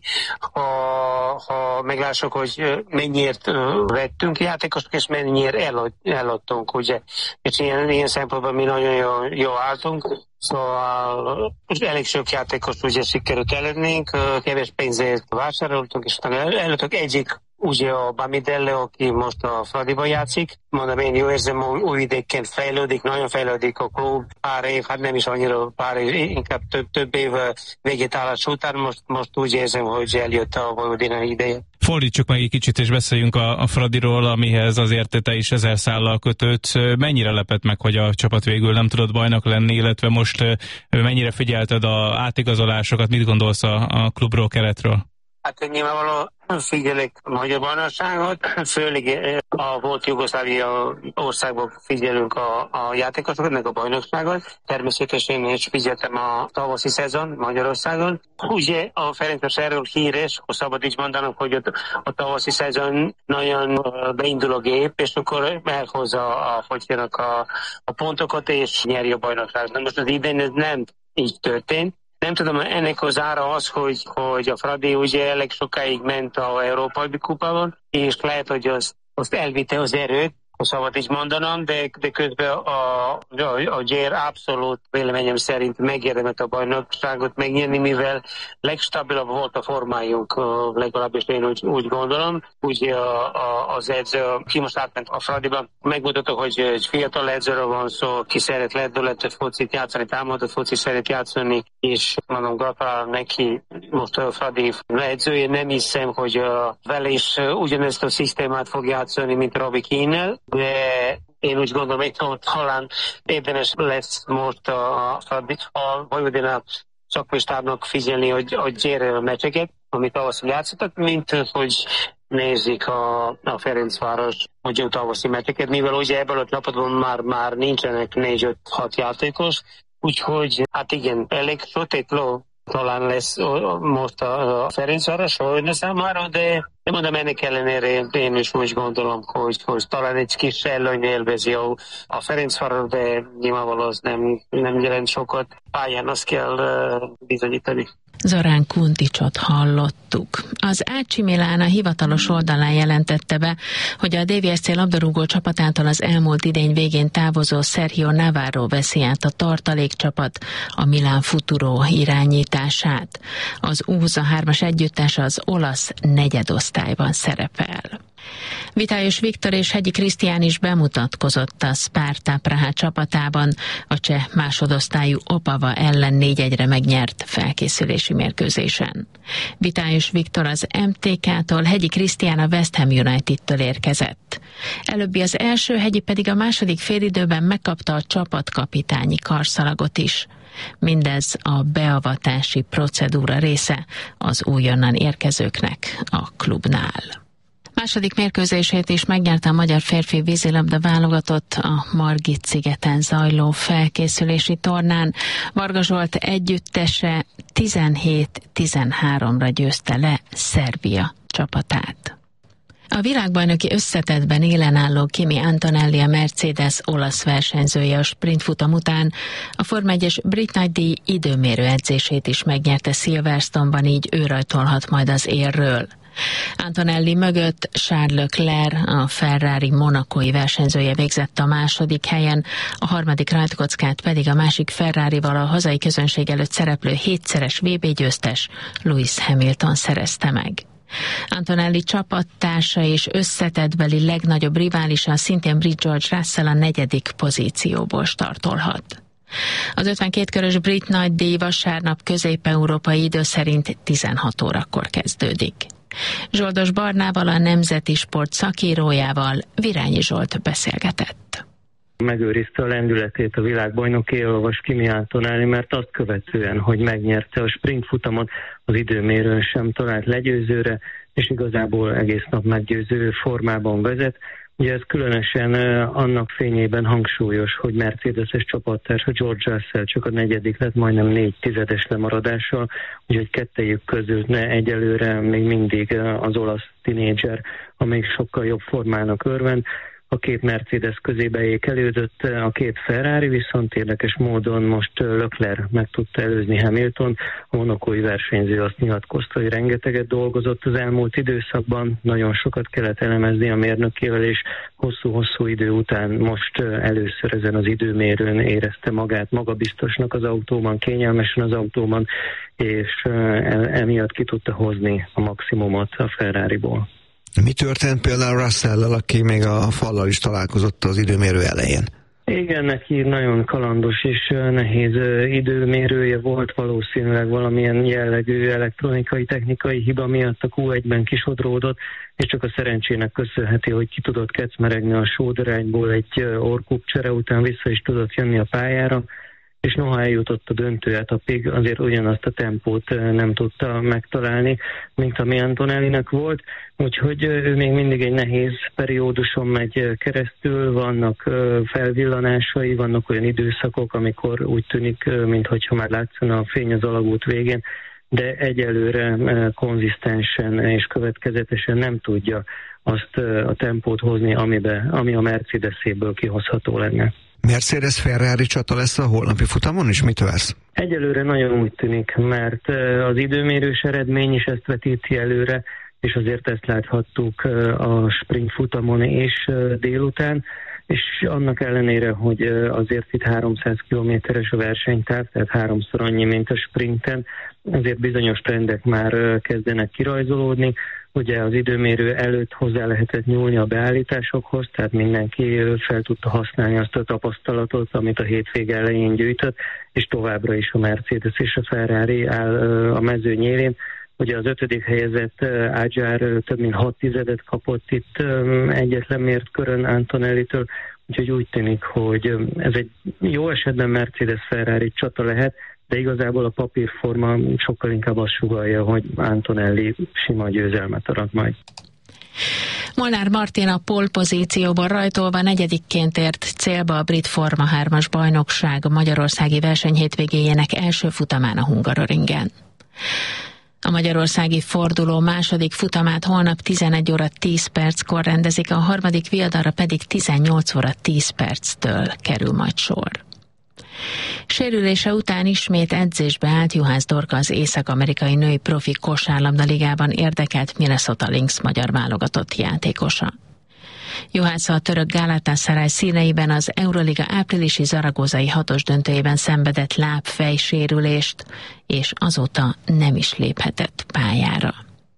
ha meglássuk, hogy mennyiért vettünk játékosok, és mennyiért eladtunk, ugye. És ilyen szempontból mi nagyon jól álltunk, szóval elég sok játékos ugye sikerült eladnünk, kevés pénzért vásároltunk, és utána eladtuk egyik, ugye a Bamidele, aki most a Fradiban játszik. Mondom, én jó érzem, Újvidéken fejlődik, nagyon fejlődik a klub. Pár év, hát nem is annyira pár év, inkább több év végétállás után most úgy érzem, hogy eljött a Vojvodina ideje. Fordítsuk meg egy kicsit, és beszéljünk a Fradiról, amihez azért te is 1000 szállal kötődsz. Mennyire lepett meg, hogy a csapat végül nem tudott bajnok lenni, illetve most mennyire figyelted a átigazolásokat, mit gondolsz a klubról, keretről? Hát nyilvánvalóan figyelek a magyar bajnokságot, főleg a volt Jugoszlávia országban figyelünk a játékosokat, meg a bajnokságot. Természetesen is figyeltem a tavaszi szezon Magyarországon. Ugye a Ferencváros erről híres, akkor szabad is mondanom, hogy a tavaszi szezon nagyon beindul a gép, és akkor elhozza a pontokat, és nyeri a bajnokságot. Most az idén ez nem így történt. Nem tudom, ennek az ára az, hogy a Fradi ugye elég sokáig ment a Európai Kupában, és lehet, hogy azt elvitte az erőt, ha szabad is mondanom, de közben a Gyér abszolút véleményem szerint megérdemelt a bajnokságot megnyerni, mivel legstabilabb volt a formájuk, legalábbis én úgy gondolom. Ugye az edző, ki most átment a Fradiba, megmutatta, hogy egy fiatal edzőről van szó, ki szeret lendületet focit játszani, támadott focit szeret játszani, és mondom, gratulálom neki, most a Fradi edzője, nem hiszem, hogy vele is ugyanezt a szisztémát fog játszani, mint Robbie Keane-nel, de én úgy gondolom, hogy talán érdemes lesz most a Vojvodina szakmai figyelni, hogy gyere a meccseket, amit tavasszal játszottak, mint hogy nézik a Ferencváros magyar tavaszi meccseket, mivel ugye ebből a csapatban már nincsenek 4-5-6 játékos, úgyhogy hát igen, elég sötét ló talán lesz most a Ferencváros számára, de mondom, ennek ellenére én is úgy gondolom, hogy talán egy kis előny élvezi a Ferencváros, de nyilvánvalóan az nem jelent sokat. Pályán azt kell bizonyítani. Zorán Kunticsot hallottuk. Az AC Milan a hivatalos oldalán jelentette be, hogy a DVSC labdarúgó csapatától az elmúlt idény végén távozó Sergio Navarro veszi át a tartalékcsapat, a Milán Futuro irányítását. Az U23-as együttes az olasz negyedosztályban szerepel. Vitályos Viktor és Hegyi Krisztián is bemutatkozott a Sparta Praha csapatában, a cseh másodosztályú Opava ellen 4-1-re megnyert felkészülési mérkőzésen. Vitályos Viktor az MTK-tól, Hegyi Krisztián a West Ham United-től érkezett. Előbbi az első, Hegyi pedig a második félidőben megkapta a csapatkapitányi karszalagot is. Mindez a beavatási procedúra része az újonnan érkezőknek a klubnál. Második mérkőzését is megnyerte a magyar férfi vízilabda válogatott a Margit-szigeten zajló felkészülési tornán. Varga Zsolt együttese 17-13-ra győzte le Szerbia csapatát. A világbajnoki összetettben élen álló Kimi Antonelli, a Mercedes olasz versenyzője a sprintfutam után a Forma 1-es Brit Nagydíj időmérő edzését is megnyerte Silverstone-ban, így ő rajtolhat majd az érről. Antonelli mögött Charles Leclerc, a Ferrari monacói versenyzője végzett a második helyen, a harmadik rajtkockát pedig a másik Ferrarival a hazai közönség előtt szereplő 7-szeres VB győztes Lewis Hamilton szerezte meg. Antonelli csapattársa és összetettbeli legnagyobb riválisa, szintén Brit George Russell a 4. pozícióból startolhat. Az 52 körös brit nagydíj vasárnap közép-európai idő szerint 16 órakor kezdődik. Zsoldos Barnával, a Nemzeti Sport szakírójával Virányi Zsolt beszélgetett. Megőrizte a lendületét a világbajnoki éllovas Kimi Antonelli, mert azt követően, hogy megnyerte a sprintfutamot, az időmérőn sem talált legyőzőre, és igazából egész nap meggyőző formában vezet. Ugye ez különösen annak fényében hangsúlyos, hogy Mercedes-es csapattársa George Russell csak a 4. lett, majdnem 4 tizedes lemaradással, úgyhogy kettejük közül egyelőre még mindig az olasz tinédzser, amelyik sokkal jobb formának örvend. A két Mercedes közébe ékelődött, a két Ferrari viszont érdekes módon most Leclerc meg tudta előzni Hamilton. A monacói versenyző azt nyilatkozta, hogy rengeteget dolgozott az elmúlt időszakban, nagyon sokat kellett elemezni a mérnökével, és hosszú-hosszú idő után most először ezen az időmérőn érezte magát magabiztosnak az autóban, kényelmesen az autóban, és emiatt ki tudta hozni a maximumot a Ferrariból. Mi történt például Russell-lel, aki még a fallal is találkozott az időmérő elején? Igen, neki nagyon kalandos és nehéz időmérője volt, valószínűleg valamilyen jellegű elektronikai, technikai hiba miatt a Q1-ben kisodródott, és csak a szerencsének köszönheti, hogy ki tudott kecmeregni a sódarányból egy orrkupcsere után, vissza is tudott jönni a pályára, és noha eljutott a döntőetapig, azért ugyanazt a tempót nem tudta megtalálni, mint ami Antonellinek volt, úgyhogy ő még mindig egy nehéz perióduson megy keresztül, vannak felvillanásai, vannak olyan időszakok, amikor úgy tűnik, mintha már látszana a fény az alagút végén, de egyelőre konzisztensen és következetesen nem tudja azt a tempót hozni, ami a Mercedes-éből kihozható lenne. Mercedes-Ferrari csata lesz a holnapi futamon is? Mit vesz? Egyelőre nagyon úgy tűnik, mert az időmérős eredmény is ezt vetíti előre, és azért ezt láthattuk a sprint futamon is délután, és annak ellenére, hogy azért itt 300 kilométeres a versenytáv, tehát 3-szor annyi, mint a sprinten, azért bizonyos trendek már kezdenek kirajzolódni. Ugye az időmérő előtt hozzá lehetett nyúlni a beállításokhoz, tehát mindenki fel tudta használni azt a tapasztalatot, amit a hétvége elején gyűjtött, és továbbra is a Mercedes és a Ferrari áll a mezőny élén. Ugye az 5. helyezett Adjar több mint 6 tizedet kapott itt egyetlen mért körön Antonellitől, úgyhogy úgy tűnik, hogy ez egy jó esetben Mercedes-Ferrari csata lehet, de igazából a papírforma sokkal inkább azt sugallja, hogy Antonelli sima győzelmet arat majd. Molnár Martin a pole pozícióban rajtolva 4-ként ért célba a brit Forma 3-as bajnokság magyarországi verseny hétvégéjének első futamán a Hungaroringen. A magyarországi forduló második futamát holnap 11 óra 10 perckor rendezik, a harmadik viadalra pedig 18 óra 10 perctől kerül majd sor. Sérülése után ismét edzésbe állt Juhász Dorka, az észak-amerikai női profi kosárlabda ligában érdekelt Minnesota Lynx magyar válogatott játékosa. Juhász a török Galatasaray színeiben az Euroliga áprilisi zaragozai 6-os döntőjében szenvedett lábfejsérülést, és azóta nem is léphetett pályára.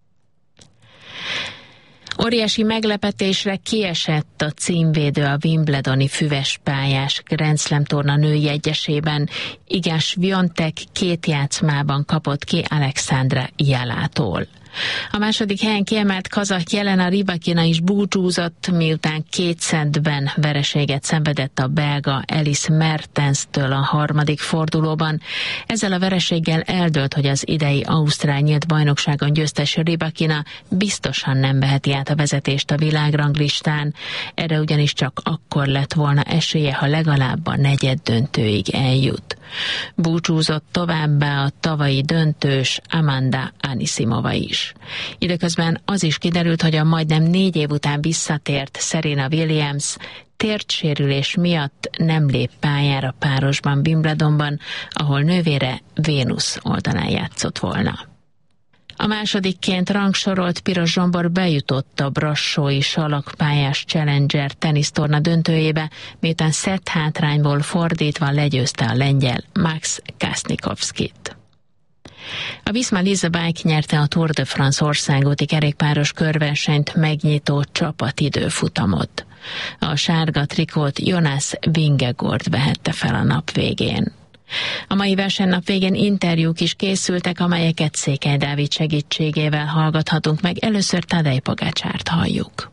Óriási meglepetésre kiesett a címvédő a Wimbledoni füvespályás Grand Slam torna női egyesében. Iga Swiatek 2 játszmában kapott ki Alexandra Jalától. A második helyen kiemelt kazah Jelena Rybakina is búcsúzott, miután 2 szettben vereséget szenvedett a belga Elise Mertenstől a harmadik fordulóban. Ezzel a vereséggel eldőlt, hogy az idei ausztrál nyílt bajnokságon győztes Rybakina biztosan nem veheti át a vezetést a világranglistán. Erre ugyanis csak akkor lett volna esélye, ha legalább a negyeddöntőig eljut. Búcsúzott továbbá a tavalyi döntős Amanda Anisimova is. Időközben az is kiderült, hogy a majdnem 4 év után visszatért Serena Williams térdsérülés miatt nem lép pályára párosban Wimbledonban, ahol nővére Vénusz oldalán játszott volna. A másodikként rangsorolt Piros Zsombor bejutott a brassói salakpályás Challenger tenisztorna döntőjébe, miután szett hátrányból fordítva legyőzte a lengyel Max Kasnikovskit. A Visma Lease Bike nyerte a Tour de France országúti kerékpáros körversenyt megnyitó csapatidőfutamot. A sárga trikót Jonas Vingegaard vehette fel a nap végén. A mai versenynap végén interjúk is készültek, amelyeket Székely Dávid segítségével hallgathatunk meg. Először Tadej Pogácsárt halljuk.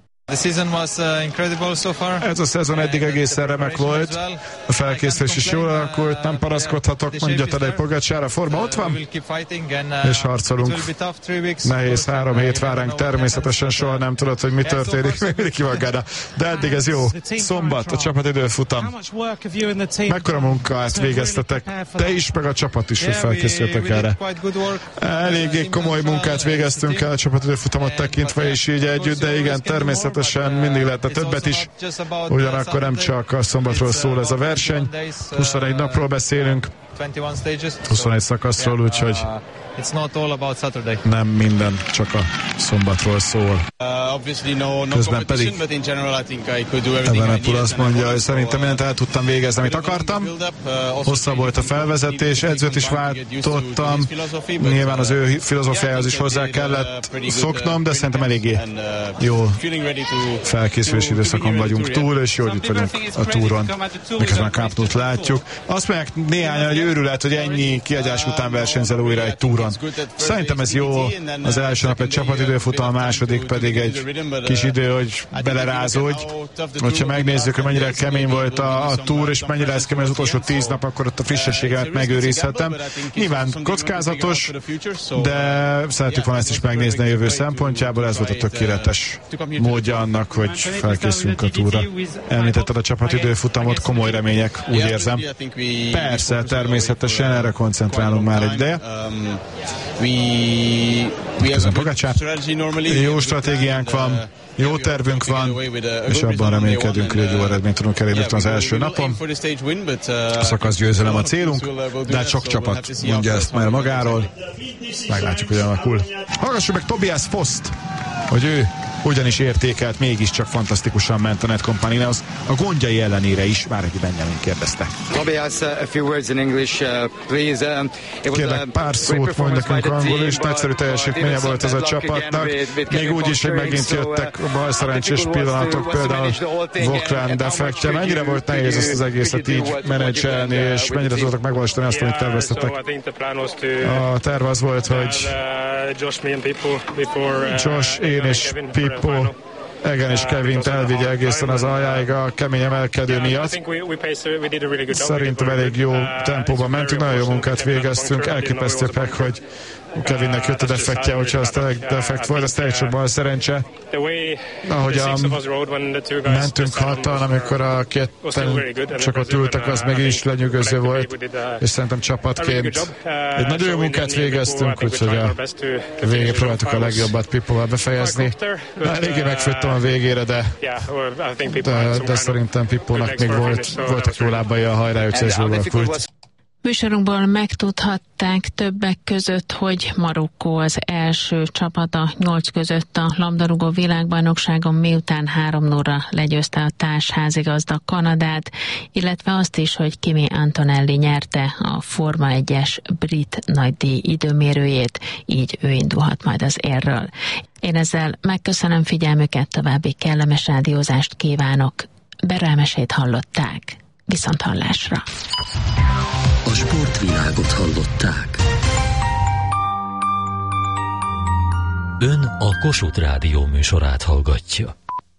Ez a szezon eddig egészen remek volt, a felkészülés is jól alakult, nem panaszkodhatok, mondja Tadej Pogačar, a forma ott van, és harcolunk. Nehéz 3 hét vár ránk, természetesen soha nem tudod, hogy mi történik, még mindig kivagáda, de eddig ez jó. Szombat, a csapatidőfutam. Mekkora munkát végeztetek, te is, meg a csapat is, hogy felkészültek erre. Eléggé komoly munkát végeztünk el a csapatidőfutamot tekintve, és így együtt, de igen, természetesen mindig lehetne többet is, ugyanakkor nem csak a szombatról szól ez a verseny, 21 napról beszélünk, 21 szakaszról, úgyhogy nem minden csak a szombatról szól. Közben pedig Evenepoel azt mondja, hogy szerintem mindent el tudtam végezni, amit akartam. Hosszabb volt a felvezetés, edzőt is váltottam. Nyilván az ő filozófiájához is hozzá kellett szoknom, de szerintem eléggé jó felkészülési időszakon vagyunk túl, és jól itt vagyunk a túron, miközben a Camp Nou-t látjuk. Azt mondják néhányan, hogy őrület, hogy ennyi kiadás után versenyzel újra egy túron. Szerintem ez jó, az első nap egy csapatidőfutam, a második pedig egy kis idő, hogy belerázódj. Hogyha megnézzük, hogy mennyire kemény volt a túr, és mennyire lesz kemény az utolsó 10 nap, akkor ott a frissességet megőrizhetem. Nyilván kockázatos, de szeretjük volna ezt is megnézni a jövő szempontjából, ez volt a tökéletes módja annak, hogy felkészülünk a túra. Említetted a csapatidőfutamot, komoly remények, úgy érzem. Persze, természetesen erre koncentrálunk már egy ideje. Köszönöm, Pogácsár. Jó stratégiánk van, jó tervünk van, és abban reménykedünk, hogy egy jó eredményt tudunk elérni az első napon. A szakasz győzelem a célunk, de hát sok csapat mondja ezt már magáról. Meglátjuk, hogy alakul. Hallgassuk meg Tobias Foszt, hogy ő ugyanis értékelt, mégiscsak fantasztikusan ment a Netcompany-hoz, a gondjai ellenére is, már egy Benjamin kérdezte. Tobias, a few words in English, please. Kérlek, pár szót mondj nekünk angolul is, nagyszerű teljesítménye volt ez a csapatnak, még úgy is, hogy megint jöttek a balszerencsés pillanatok, például Voklen defektje. Mennyire volt nehéz ezt az egészet így menedzselni, és mennyire tudtak megvalósítani azt, amit terveztetek? A terv az volt, hogy Josh, én és Pippo, Egan és Kevint elvigye egészen az aljáig a kemény emelkedő miatt. Szerintem elég jó tempóban mentünk, nagyon jó munkát végeztünk, elképesztőek, hogy Kevinnek jött a defektje, hogyha az tényleg defekt volt, az teljesen bal szerencse. Ahogyan mentünk hatan, amikor a ketten csak ott ültek, az meg is lenyűgöző volt, és szerintem csapatként egy nagyon jó munkát végeztünk, úgyhogy a végén próbáltuk a legjobbat Pippóval befejezni. Eléggé megfőttem a végére, de szerintem Pippónak még voltak jó lábai a hajrá, úgyhogy ez jól alakult. Műsorunkból megtudhatták többek között, hogy Marokkó az első csapat a 8 között a labdarúgó világbajnokságon, miután 3-0-ra legyőzte a társházigazda Kanadát, illetve azt is, hogy Kimi Antonelli nyerte a Forma 1-es brit nagydíj időmérőjét, így ő indulhat majd az érről. Én ezzel megköszönöm figyelmüket, további kellemes rádiózást kívánok. Berelmesét hallották. Viszonthallásra! A sportvilágot hallották. Ön a Kossuth Rádió műsorát hallgatja.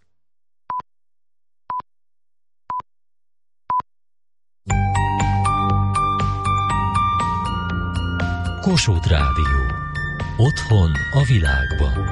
Kossuth Rádió. Otthon a világban.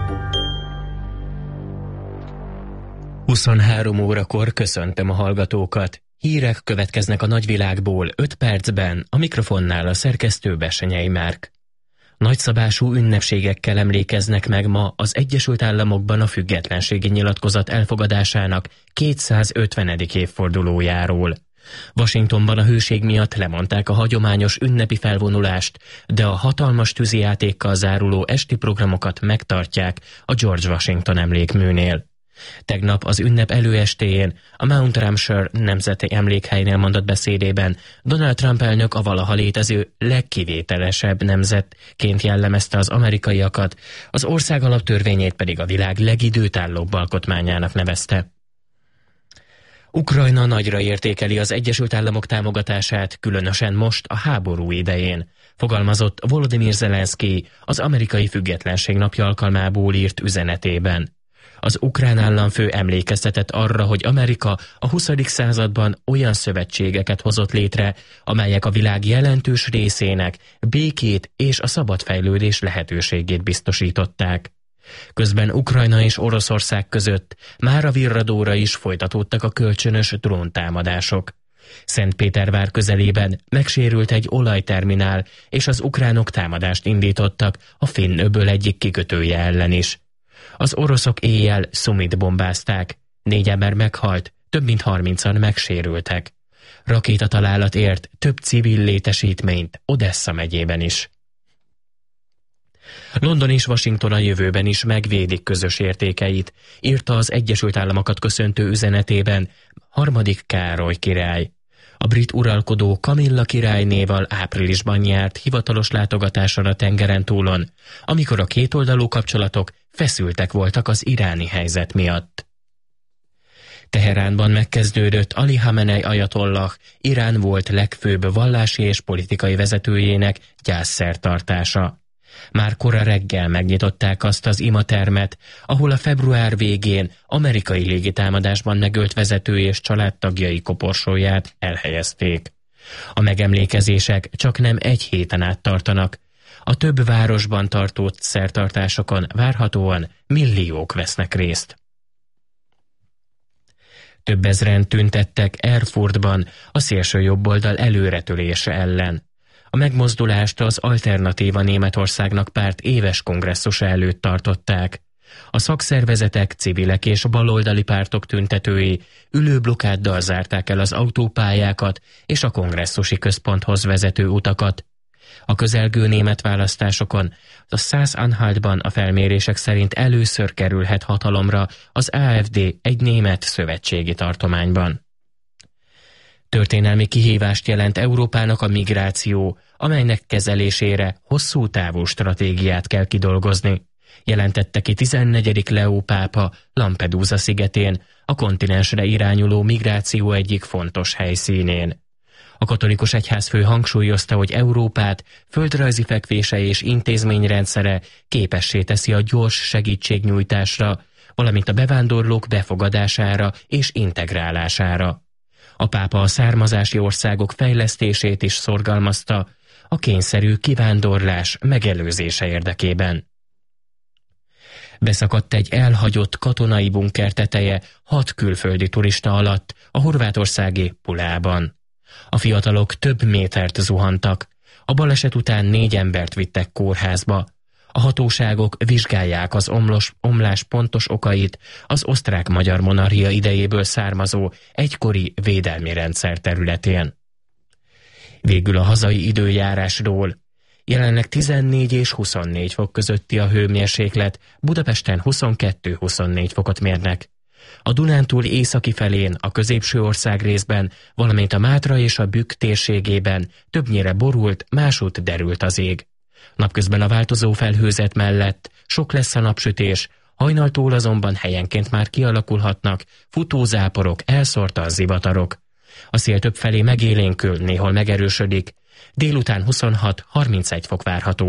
23 órakor köszöntöm a hallgatókat. Hírek következnek a nagyvilágból 5 percben, a mikrofonnál a szerkesztő Bessenyei Márk. Nagyszabású ünnepségekkel emlékeznek meg ma az Egyesült Államokban a függetlenségi nyilatkozat elfogadásának 250. évfordulójáról. Washingtonban a hőség miatt lemondták a hagyományos ünnepi felvonulást, de a hatalmas tűzijátékkal záruló esti programokat megtartják a George Washington emlékműnél. Tegnap az ünnep előestéjén a Mount Hampshire nemzeti emlékhelynél mondott beszédében Donald Trump elnök a valaha létező legkivételesebb nemzetként jellemezte az amerikaiakat, az ország alaptörvényét pedig a világ legidőtállóbb alkotmányának nevezte. Ukrajna nagyra értékeli az Egyesült Államok támogatását, különösen most a háború idején, fogalmazott Volodymyr Zelenszky az amerikai függetlenség napja alkalmából írt üzenetében. Az ukrán államfő emlékeztetett arra, hogy Amerika a 20. században olyan szövetségeket hozott létre, amelyek a világ jelentős részének békét és a szabad fejlődés lehetőségét biztosították. Közben Ukrajna és Oroszország között már a virradóra is folytatódtak a kölcsönös dróntámadások. Szentpétervár közelében megsérült egy olajterminál, és az ukránok támadást indítottak a Finn-öböl egyik kikötője ellen is. Az oroszok éjjel Szumit bombázták, 4 ember meghalt, több mint 30-an megsérültek. Rakétatalálat ért több civil létesítményt Odessa megyében is. London és Washington a jövőben is megvédik közös értékeit, írta az Egyesült Államokat köszöntő üzenetében 3. Károly király. A brit uralkodó Kamilla királynéval áprilisban járt hivatalos látogatáson a tengeren túlon, amikor a kétoldalú kapcsolatok feszültek voltak az iráni helyzet miatt. Teheránban megkezdődött Ali Hamenei ajatollah, Irán volt legfőbb vallási és politikai vezetőjének gyászszertartása. Már kora reggel megnyitották azt az imatermet, ahol a február végén amerikai légitámadásban megölt vezető és családtagjai koporsóját elhelyezték. A megemlékezések csak nem egy héten át tartanak. A több városban tartott szertartásokon várhatóan milliók vesznek részt. Több ezren tüntettek Erfurtban a szélsőjobboldal előretölése ellen. A megmozdulást az Alternatíva Németországnak párt éves kongresszusa előtt tartották. A szakszervezetek, civilek és baloldali pártok tüntetői ülőblokkáddal zárták el az autópályákat és a kongresszusi központhoz vezető utakat. A közelgő német választásokon a Szász-Anhaltban a felmérések szerint először kerülhet hatalomra az AfD egy német szövetségi tartományban. Történelmi kihívást jelent Európának a migráció, amelynek kezelésére hosszú távú stratégiát kell kidolgozni, jelentette ki 14. Leó pápa Lampedusa szigetén, a kontinensre irányuló migráció egyik fontos helyszínén. A katolikus egyházfő hangsúlyozta, hogy Európát földrajzi fekvése és intézményrendszere képessé teszi a gyors segítségnyújtásra, valamint a bevándorlók befogadására és integrálására. A pápa a származási országok fejlesztését is szorgalmazta a kényszerű kivándorlás megelőzése érdekében. Beszakadt egy elhagyott katonai bunker teteje 6 külföldi turista alatt a horvátországi Pulában. A fiatalok több métert zuhantak, a baleset után 4 embert vittek kórházba. A hatóságok vizsgálják az omlás pontos okait az osztrák-magyar monarchia idejéből származó egykori védelmi rendszer területén. Végül a hazai időjárásról. Jelenleg 14 és 24 fok közötti a hőmérséklet, Budapesten 22-24 fokot mérnek. A Dunántúl északi felén, a középső ország részben, valamint a Mátra és a Bükk térségében többnyire borult, másút derült az ég. Napközben a változó felhőzet mellett sok lesz a napsütés, hajnaltól azonban helyenként már kialakulhatnak futózáporok, elszórta zivatarok. A szél többfelé megélénkül, néhol megerősödik, délután 26-31 fok várható.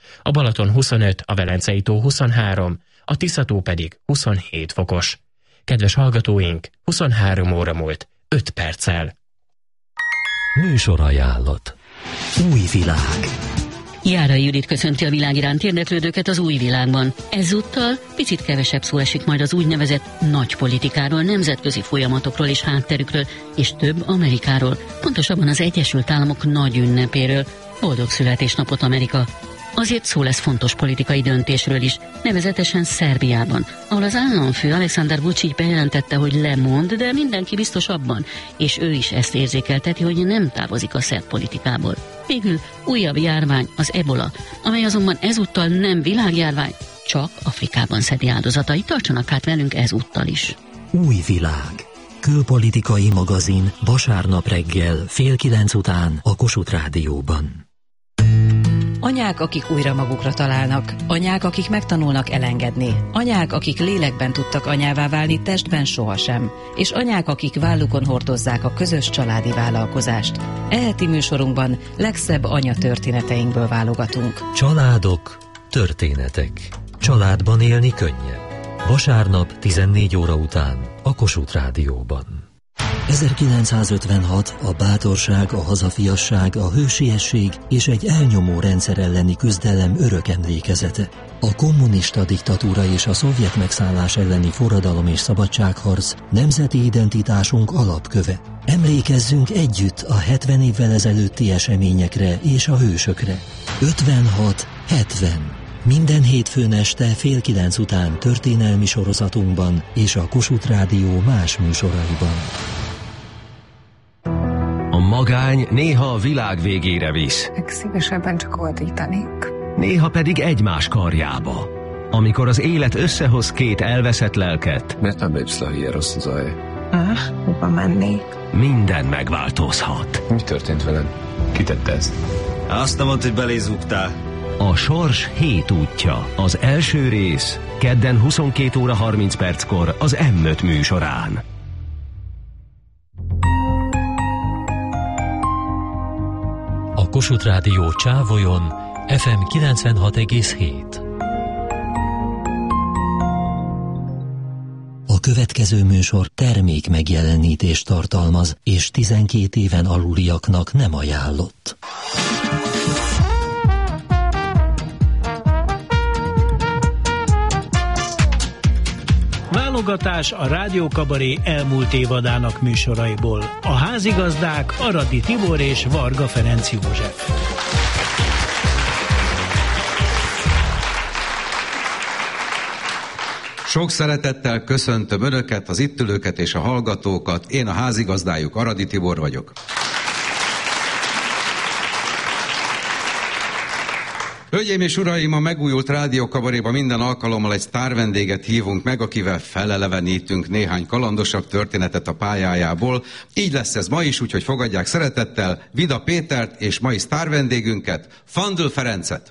A Balaton 25, a Velencei-tó 23, a Tisza-tó pedig 27 fokos. Kedves hallgatóink, 23 óra múlt 5 perccel. Műsorajánlat. Új világ. Járai Judit köszönti a világ iránt érdeklődőket az új világban. Ezúttal picit kevesebb szó esik majd az úgynevezett nagy politikáról, nemzetközi folyamatokról és hátterükről, és több Amerikáról, pontosabban az Egyesült Államok nagy ünnepéről. Boldog születésnapot, Amerika! Azért szó lesz fontos politikai döntésről is, nevezetesen Szerbiában, ahol az államfő Aleksandar Vučić bejelentette, hogy lemond, de mindenki biztos abban, és ő is ezt érzékelteti, hogy nem távozik a szerb politikából. Végül újabb járvány, az ebola, amely azonban ezúttal nem világjárvány, csak Afrikában szedi áldozatai. Tartsanak hát velünk ezúttal is. Új világ. Külpolitikai magazin vasárnap reggel 8:30 után a Kossuth Rádióban. Anyák, akik újra magukra találnak, anyák, akik megtanulnak elengedni, anyák, akik lélekben tudtak anyává válni, testben sohasem, és anyák, akik vállukon hordozzák a közös családi vállalkozást. E heti műsorunkban legszebb anyatörténeteinkből válogatunk. Családok, történetek. Családban élni könnyebb. Vasárnap 14 óra után a Kossuth Rádióban. 1956 a bátorság, a hazafiasság, a hősiesség és egy elnyomó rendszer elleni küzdelem örök emlékezete. A kommunista diktatúra és a szovjet megszállás elleni forradalom és szabadságharc nemzeti identitásunk alapköve. Emlékezzünk együtt a 70 évvel ezelőtti eseményekre és a hősökre. 56-70. Minden hétfőn este 8:30 után történelmi sorozatunkban és a Kossuth Rádió más műsoraiban. A magány néha a világ végére visz. Szívesebben csak ordítanék. Néha pedig egymás karjába. Amikor az élet összehoz két elveszett lelket. Miért nem lépsz le, ha ilyen rossz a zaj? Hova mennék? Minden megváltozhat. Mi történt veled? Ki tette ezt? Azt nem mondta, hogy belézugtál. A Sors 7 útja. Az első rész kedden 22 óra 30 perckor az M5 műsorán. A Kossuth Rádió Csávolyon FM 96,7. A következő műsor termék megjelenítést tartalmaz, és 12 éven aluliaknak nem ajánlott. Válogatás a Rádió Kabaré elmúlt évadának műsoraiból. A házigazdák Aradi Tibor és Varga Ferenc József. Sok szeretettel köszöntöm Önöket, az itt ülőket és a hallgatókat. Én a házigazdájuk, Aradi Tibor vagyok. Hölgyeim és uraim, a megújult rádiókabaréba minden alkalommal egy sztárvendéget hívunk meg, akivel felelevenítünk néhány kalandosabb történetet a pályájából. Így lesz ez ma is, úgyhogy fogadják szeretettel Vida Pétert és mai sztárvendégünket, Fandl Ferencet.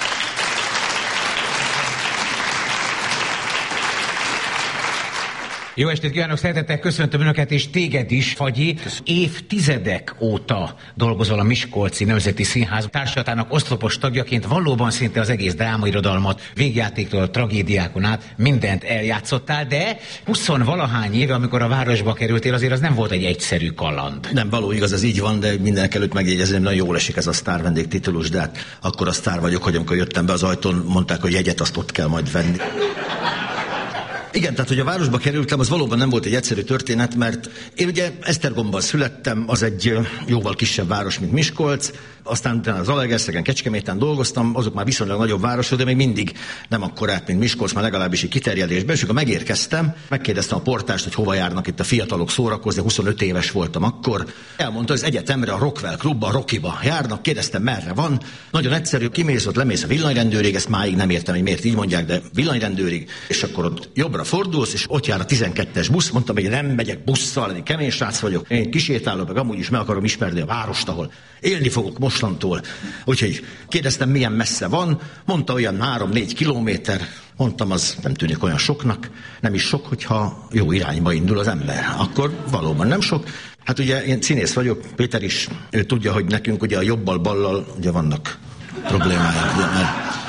Jó estét kívánok, szeretettel köszöntöm Önöket, és téged is, Fagyi. Évtizedek óta dolgozol a Miskolci Nemzeti Színház társulatának oszlopos tagjaként, valóban szinte az egész drámairodalmat, végjátéktól, tragédiákon át mindent eljátszottál, de 20-valahány éve, amikor a városba kerültél, azért az nem volt egy egyszerű kaland. Nem, való igaz, ez így van, de mindenek előtt megjegyezném, nagyon jól esik ez a sztárvendég titulus, de hát akkor a sztár vagyok, hogy amikor jöttem be az ajtón, mondták, hogy jegyet azt ott kell majd venni. Igen, tehát, hogy a városba kerültem, az valóban nem volt egy egyszerű történet, mert én ugye Esztergomban születtem, az egy jóval kisebb város, mint Miskolc, aztán utána az Zalaegerszegen, Kecskeméten dolgoztam, azok már viszonylag nagyobb városok, de még mindig nem akkorát, mint Miskolc, már legalábbis egy kiterjedésben, és amikor megérkeztem, megkérdeztem a portást, hogy hova járnak itt a fiatalok szórakozni, 25 éves voltam akkor. Elmondta, hogy az egyetemre, a Rockwell klubba, a Rockiba járnak, kérdeztem, merre van. Nagyon egyszerű, kimész ott, lemész a villanyrendőrig, ezt máig nem értem, hogy miért így mondják, de villanyrendőrig, és akkor ott jobbra fordulsz, és ott jár a 12-es busz, mondtam, hogy nem megyek busszal, én kemény srác vagyok, én kisétálok, meg amúgy is meg akarom ismerni a várost, ahol élni fogok mostantól. Úgyhogy kérdeztem, milyen messze van, mondta olyan 3-4 kilométer, mondtam, az nem tűnik olyan soknak, nem is sok, hogyha jó irányba indul az ember, akkor valóban nem sok. Hát ugye én színész vagyok, Péter is, ő tudja, hogy nekünk ugye a jobbal-ballal ugye vannak problémáink, ugye, mert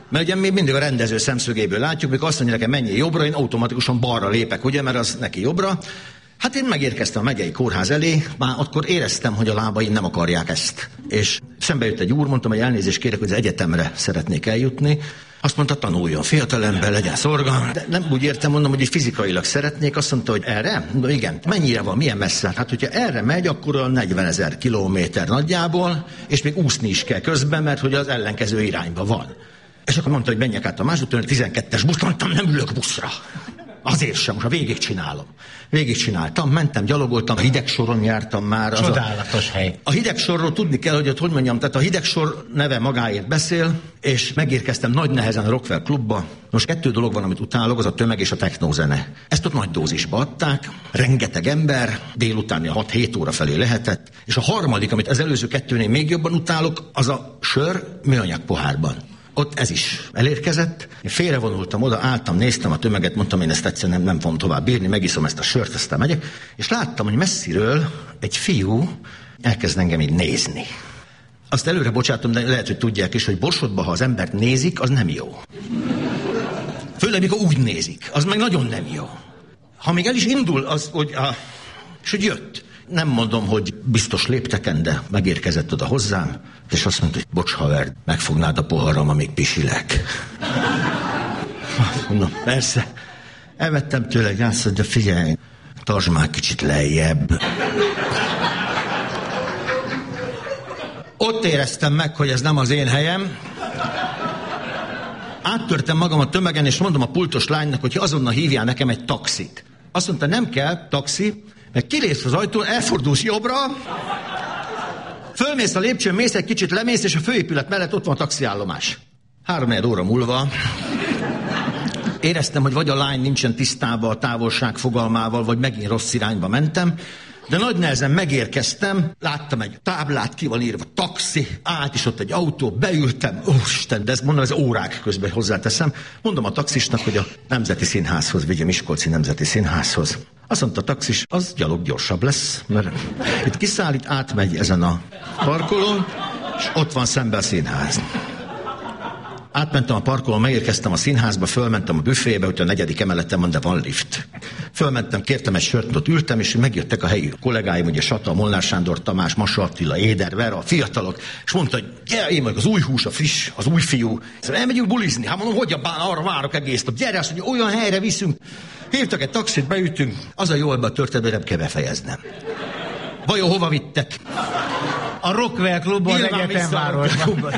Mert ugye mi mindig a rendező szemszögéből látjuk, mikor azt mondja nekem menjél jobbra, én automatikusan balra lépek, ugye, mert az neki jobbra. Hát én megérkeztem a megyei kórház elé, már akkor éreztem, hogy a lábaim nem akarják ezt. És szembe jött egy úr, mondtam, hogy elnézést kérek, hogy az egyetemre szeretnék eljutni. Azt mondta, tanuljon, fiatalember, legyen szorgalmas. De nem úgy értem, mondom, hogy fizikailag szeretnék. Azt mondta, hogy erre? De igen. Mennyire van, milyen messze? Hát, hogyha erre megy, akkor a 40 000 kilométer nagyjából, és még úszni is kell közben, mert hogy az ellenkező irányba van. És akkor mondta, hogy menjek át a másodtől, 12-es busz, mondtam, nem ülök buszra. Azért sem, most végigcsinálom. Végigcsináltam, mentem, gyalogoltam, a hidegsoron jártam már. Csodálatos hely. A hidegsorról tudni kell, hogy ott, hogy mondjam, tehát a hidegsor neve magáért beszél, és megérkeztem nagy nehezen a Rockwell klubba. Most 2 dolog van, amit utálok, az a tömeg és a technózene. Ezt ott nagy dózisba adták, rengeteg ember, délutáni 6-7 óra felé lehetett, és a harmadik, amit az előző 2-nél még jobban utálok, az a sör műanyag pohárban. Ott ez is elérkezett. Én félrevonultam oda, álltam, néztem a tömeget, mondtam, én ezt egyszerűen nem fogom tovább bírni, megiszom ezt a sört, aztán megyek, és láttam, hogy messziről egy fiú elkezd engem így nézni. Azt előre bocsátom, de lehet, hogy tudják is, hogy Borsodban, ha az embert nézik, az nem jó. Főleg, mikor úgy nézik, az meg nagyon nem jó. Ha még el is indul, az, hogy és hogy jött. Nem mondom, hogy biztos lépteken, de megérkezett oda hozzám, és azt mondta, hogy bocs haver, megfognád a poharam, amíg pisilek. Mondom, persze. Elvettem tőle, azt mondja, figyelj, tartsd már kicsit lejjebb. Ott éreztem meg, hogy ez nem az én helyem. Áttörtem magam a tömegen, és mondom a pultos lánynak, hogy azonnal hívjál nekem egy taxit. Azt mondta, nem kell taxi, mert kilépsz az ajtón, elfordulsz jobbra, fölmész a lépcsőn, mész egy kicsit, lemész, és a főépület mellett ott van a taxiállomás. 3-4 óra múlva éreztem, hogy vagy a lány nincsen tisztában a távolság fogalmával, vagy megint rossz irányba mentem, de nagy nehezen megérkeztem, láttam egy táblát, ki van írva, taxi, állt is ott egy autó, beültem, Isten, de ezt mondom, ez órák közben hozzáteszem. Mondom a taxisnak, hogy a Nemzeti Színházhoz vigye, Miskolci Nemzeti Színházhoz. Azt mondta a taxis, az gyalog gyorsabb lesz, mert itt kiszállít, átmegy ezen a parkolón, és ott van szembe a színház. Átmentem a parkolón, megérkeztem a színházba, fölmentem a büfébe, hogy a 4. emeleten van, de van lift. Fölmentem, kértem egy sört, ott ültem, és megjöttek a helyi kollégáim, ugye Sata, Molnár Sándor, Tamás, Masa Attila, Éder, Vera, a fiatalok, és mondta, hogy gyere, én meg az új hús, a friss, az új fiú. Szóval elmegyünk bulizni. Hát mondom, hogy arra várok egész nap. Gyere, azt mondja, olyan helyre viszünk. Hívtak egy taxit, beütünk. Az a jó ebben a történetben, nem kell befejeznem. Vajon hova vittek? A Rockwell klubban, az egyetemvárosban.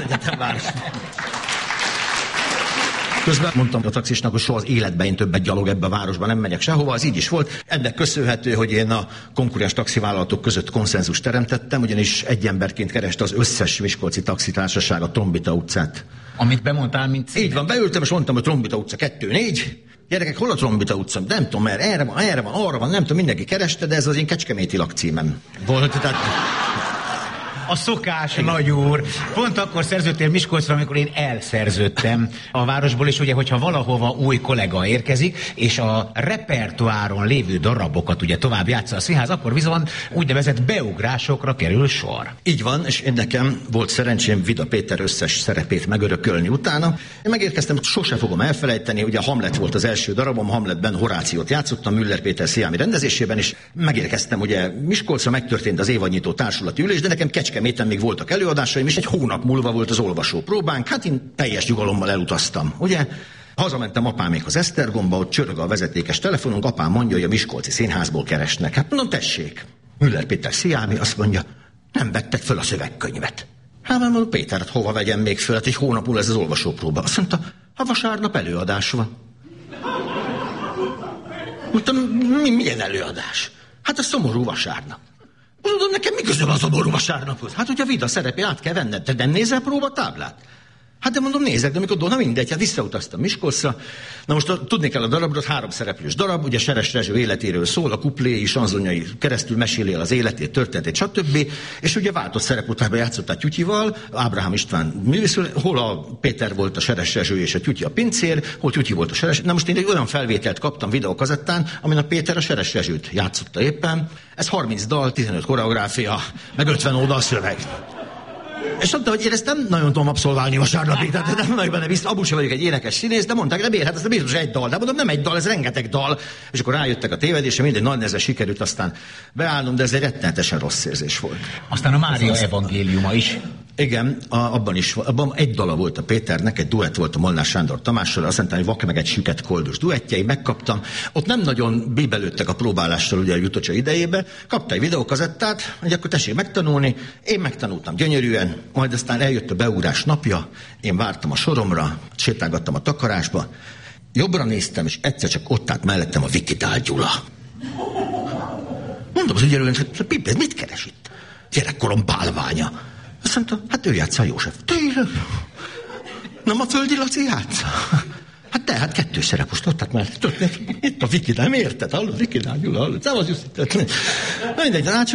Közben mondtam a taxisnak, hogy soha az életben én többet gyalog ebbe a városban nem megyek sehova, az így is volt. Ennek köszönhető, hogy én a konkurens taxivállalatok között konszenzust teremtettem, ugyanis egy emberként kereste az összes miskolci taxitársaság a Trombita utcát. Amit bemondtál, mint cég. Így van, beültem, és mondtam, hogy Trombita utca 2-4. Gyerekek, hol a Trombita utca? Nem tudom, mert erre van, arra van, nem tudom, mindenki kereste, de ez az én kecskeméti lakcímem volt. Tehát... A szokás, nagy úr. Pont akkor szerződtél Miskolcra, amikor én elszerződtem a városból, és ugye, hogyha valahova új kollega érkezik, és a repertoáron lévő darabokat ugye tovább játsza a színház, akkor viszont úgynevezett beugrásokra kerül sor. Így van, és én nekem volt szerencsém Vida Péter összes szerepét megörökölni utána. Én megérkeztem, sose fogom elfelejteni, ugye Hamlet volt az első darabom, Hamletben Horációt játszottam, Müller Péter Sziámi rendezésében, és megérkeztem, ugye Miskolcra megtörtént az évadnyitó társulati ülés, de nekem Kecskeméten még voltak előadásaim, és egy hónap múlva volt az olvasó próbánk, hát én teljes nyugalommal elutaztam, ugye? Hazamentem apámékhoz Esztergomba, ott csörög a vezetékes telefonunk, apám mondja, hogy a Miskolci Színházból keresnek. Hát mondom, tessék. Müller Péter Sziámi azt mondja, nem vettek föl a szövegkönyvet. Hát mondom, Péter, hát hova vegyem még föl, hát egy hónap múlva ez az olvasópróba. Azt mondta, ha vasárnap előadás van. Mondtam, milyen előadás? Hát a szomorú vasárnap. Mondom, nekem mi közöm a szomorú vasárnaphoz? Hát, hogy a Vida szerepé át kell venned, te nem nézel próbatáblát? Hát de mondom, nézek, de amikor na mindegy, hát visszautaztam Miskolcra. Na most tudni kell a darabot, 3 szereplős darab, ugye Seres Rezső életéről szól, a kupléi, sanzonyai keresztül meséli el az életét, történetét, stb. És ugye váltott szereputában játszott a Tyutyival, Ábrahám István művészül, hol a Péter volt a Seres Rezső és a Tyutyi a pincér, hol Tyutyi volt a Seres. Na most én egy olyan felvételt kaptam videókazettán, amin a Péter a Seres Rezsőt játszotta éppen. Ez 30 dal, 15 koreográfia, meg 50 oldal szöveg. És mondta, hogy én ezt nem nagyon tudom abszolválni vasárnapig, tehát nem vagyok benne biztos, abból sem vagyok egy énekes színész, de mondták, de miért? Hát ez biztos egy dal. De mondom, nem egy dal, ez rengeteg dal. És akkor rájöttek a tévedésre, mindegy, nagy nehezen sikerült aztán beállnom, de ez egy rettenetesen rossz érzés volt. Aztán a Mária evangéliuma is. Igen, abban egy dala volt a Péternek, egy duett volt a Molnár Sándor Tamással, azt mondtam, hogy Vak meg egy süket koldus duettje, én megkaptam. Ott nem nagyon bíbelődtek a próbálással ugye a Jutocsa idejébe. Kapta egy videókazettát, hogy akkor tessék megtanulni. Én megtanultam gyönyörűen, majd aztán eljött a beugrás napja, én vártam a soromra, sétálgattam a takarásba, jobbra néztem, és egyszer csak ott állt mellettem a Vikidál Gyula. Mondom az ügyelően, hogy Pipi, ez mit keres itt? Gyerekkorom bálványa. Azt mondta, hát ő játsza a József. Tényleg? Nem a Földi Laci játsza? Hát de, hát kettős szerep most ott, mert itt a Viki, nem érted? Hallod, Viki, Gyula, hallod? Szevasz, Jussi. Mindegy,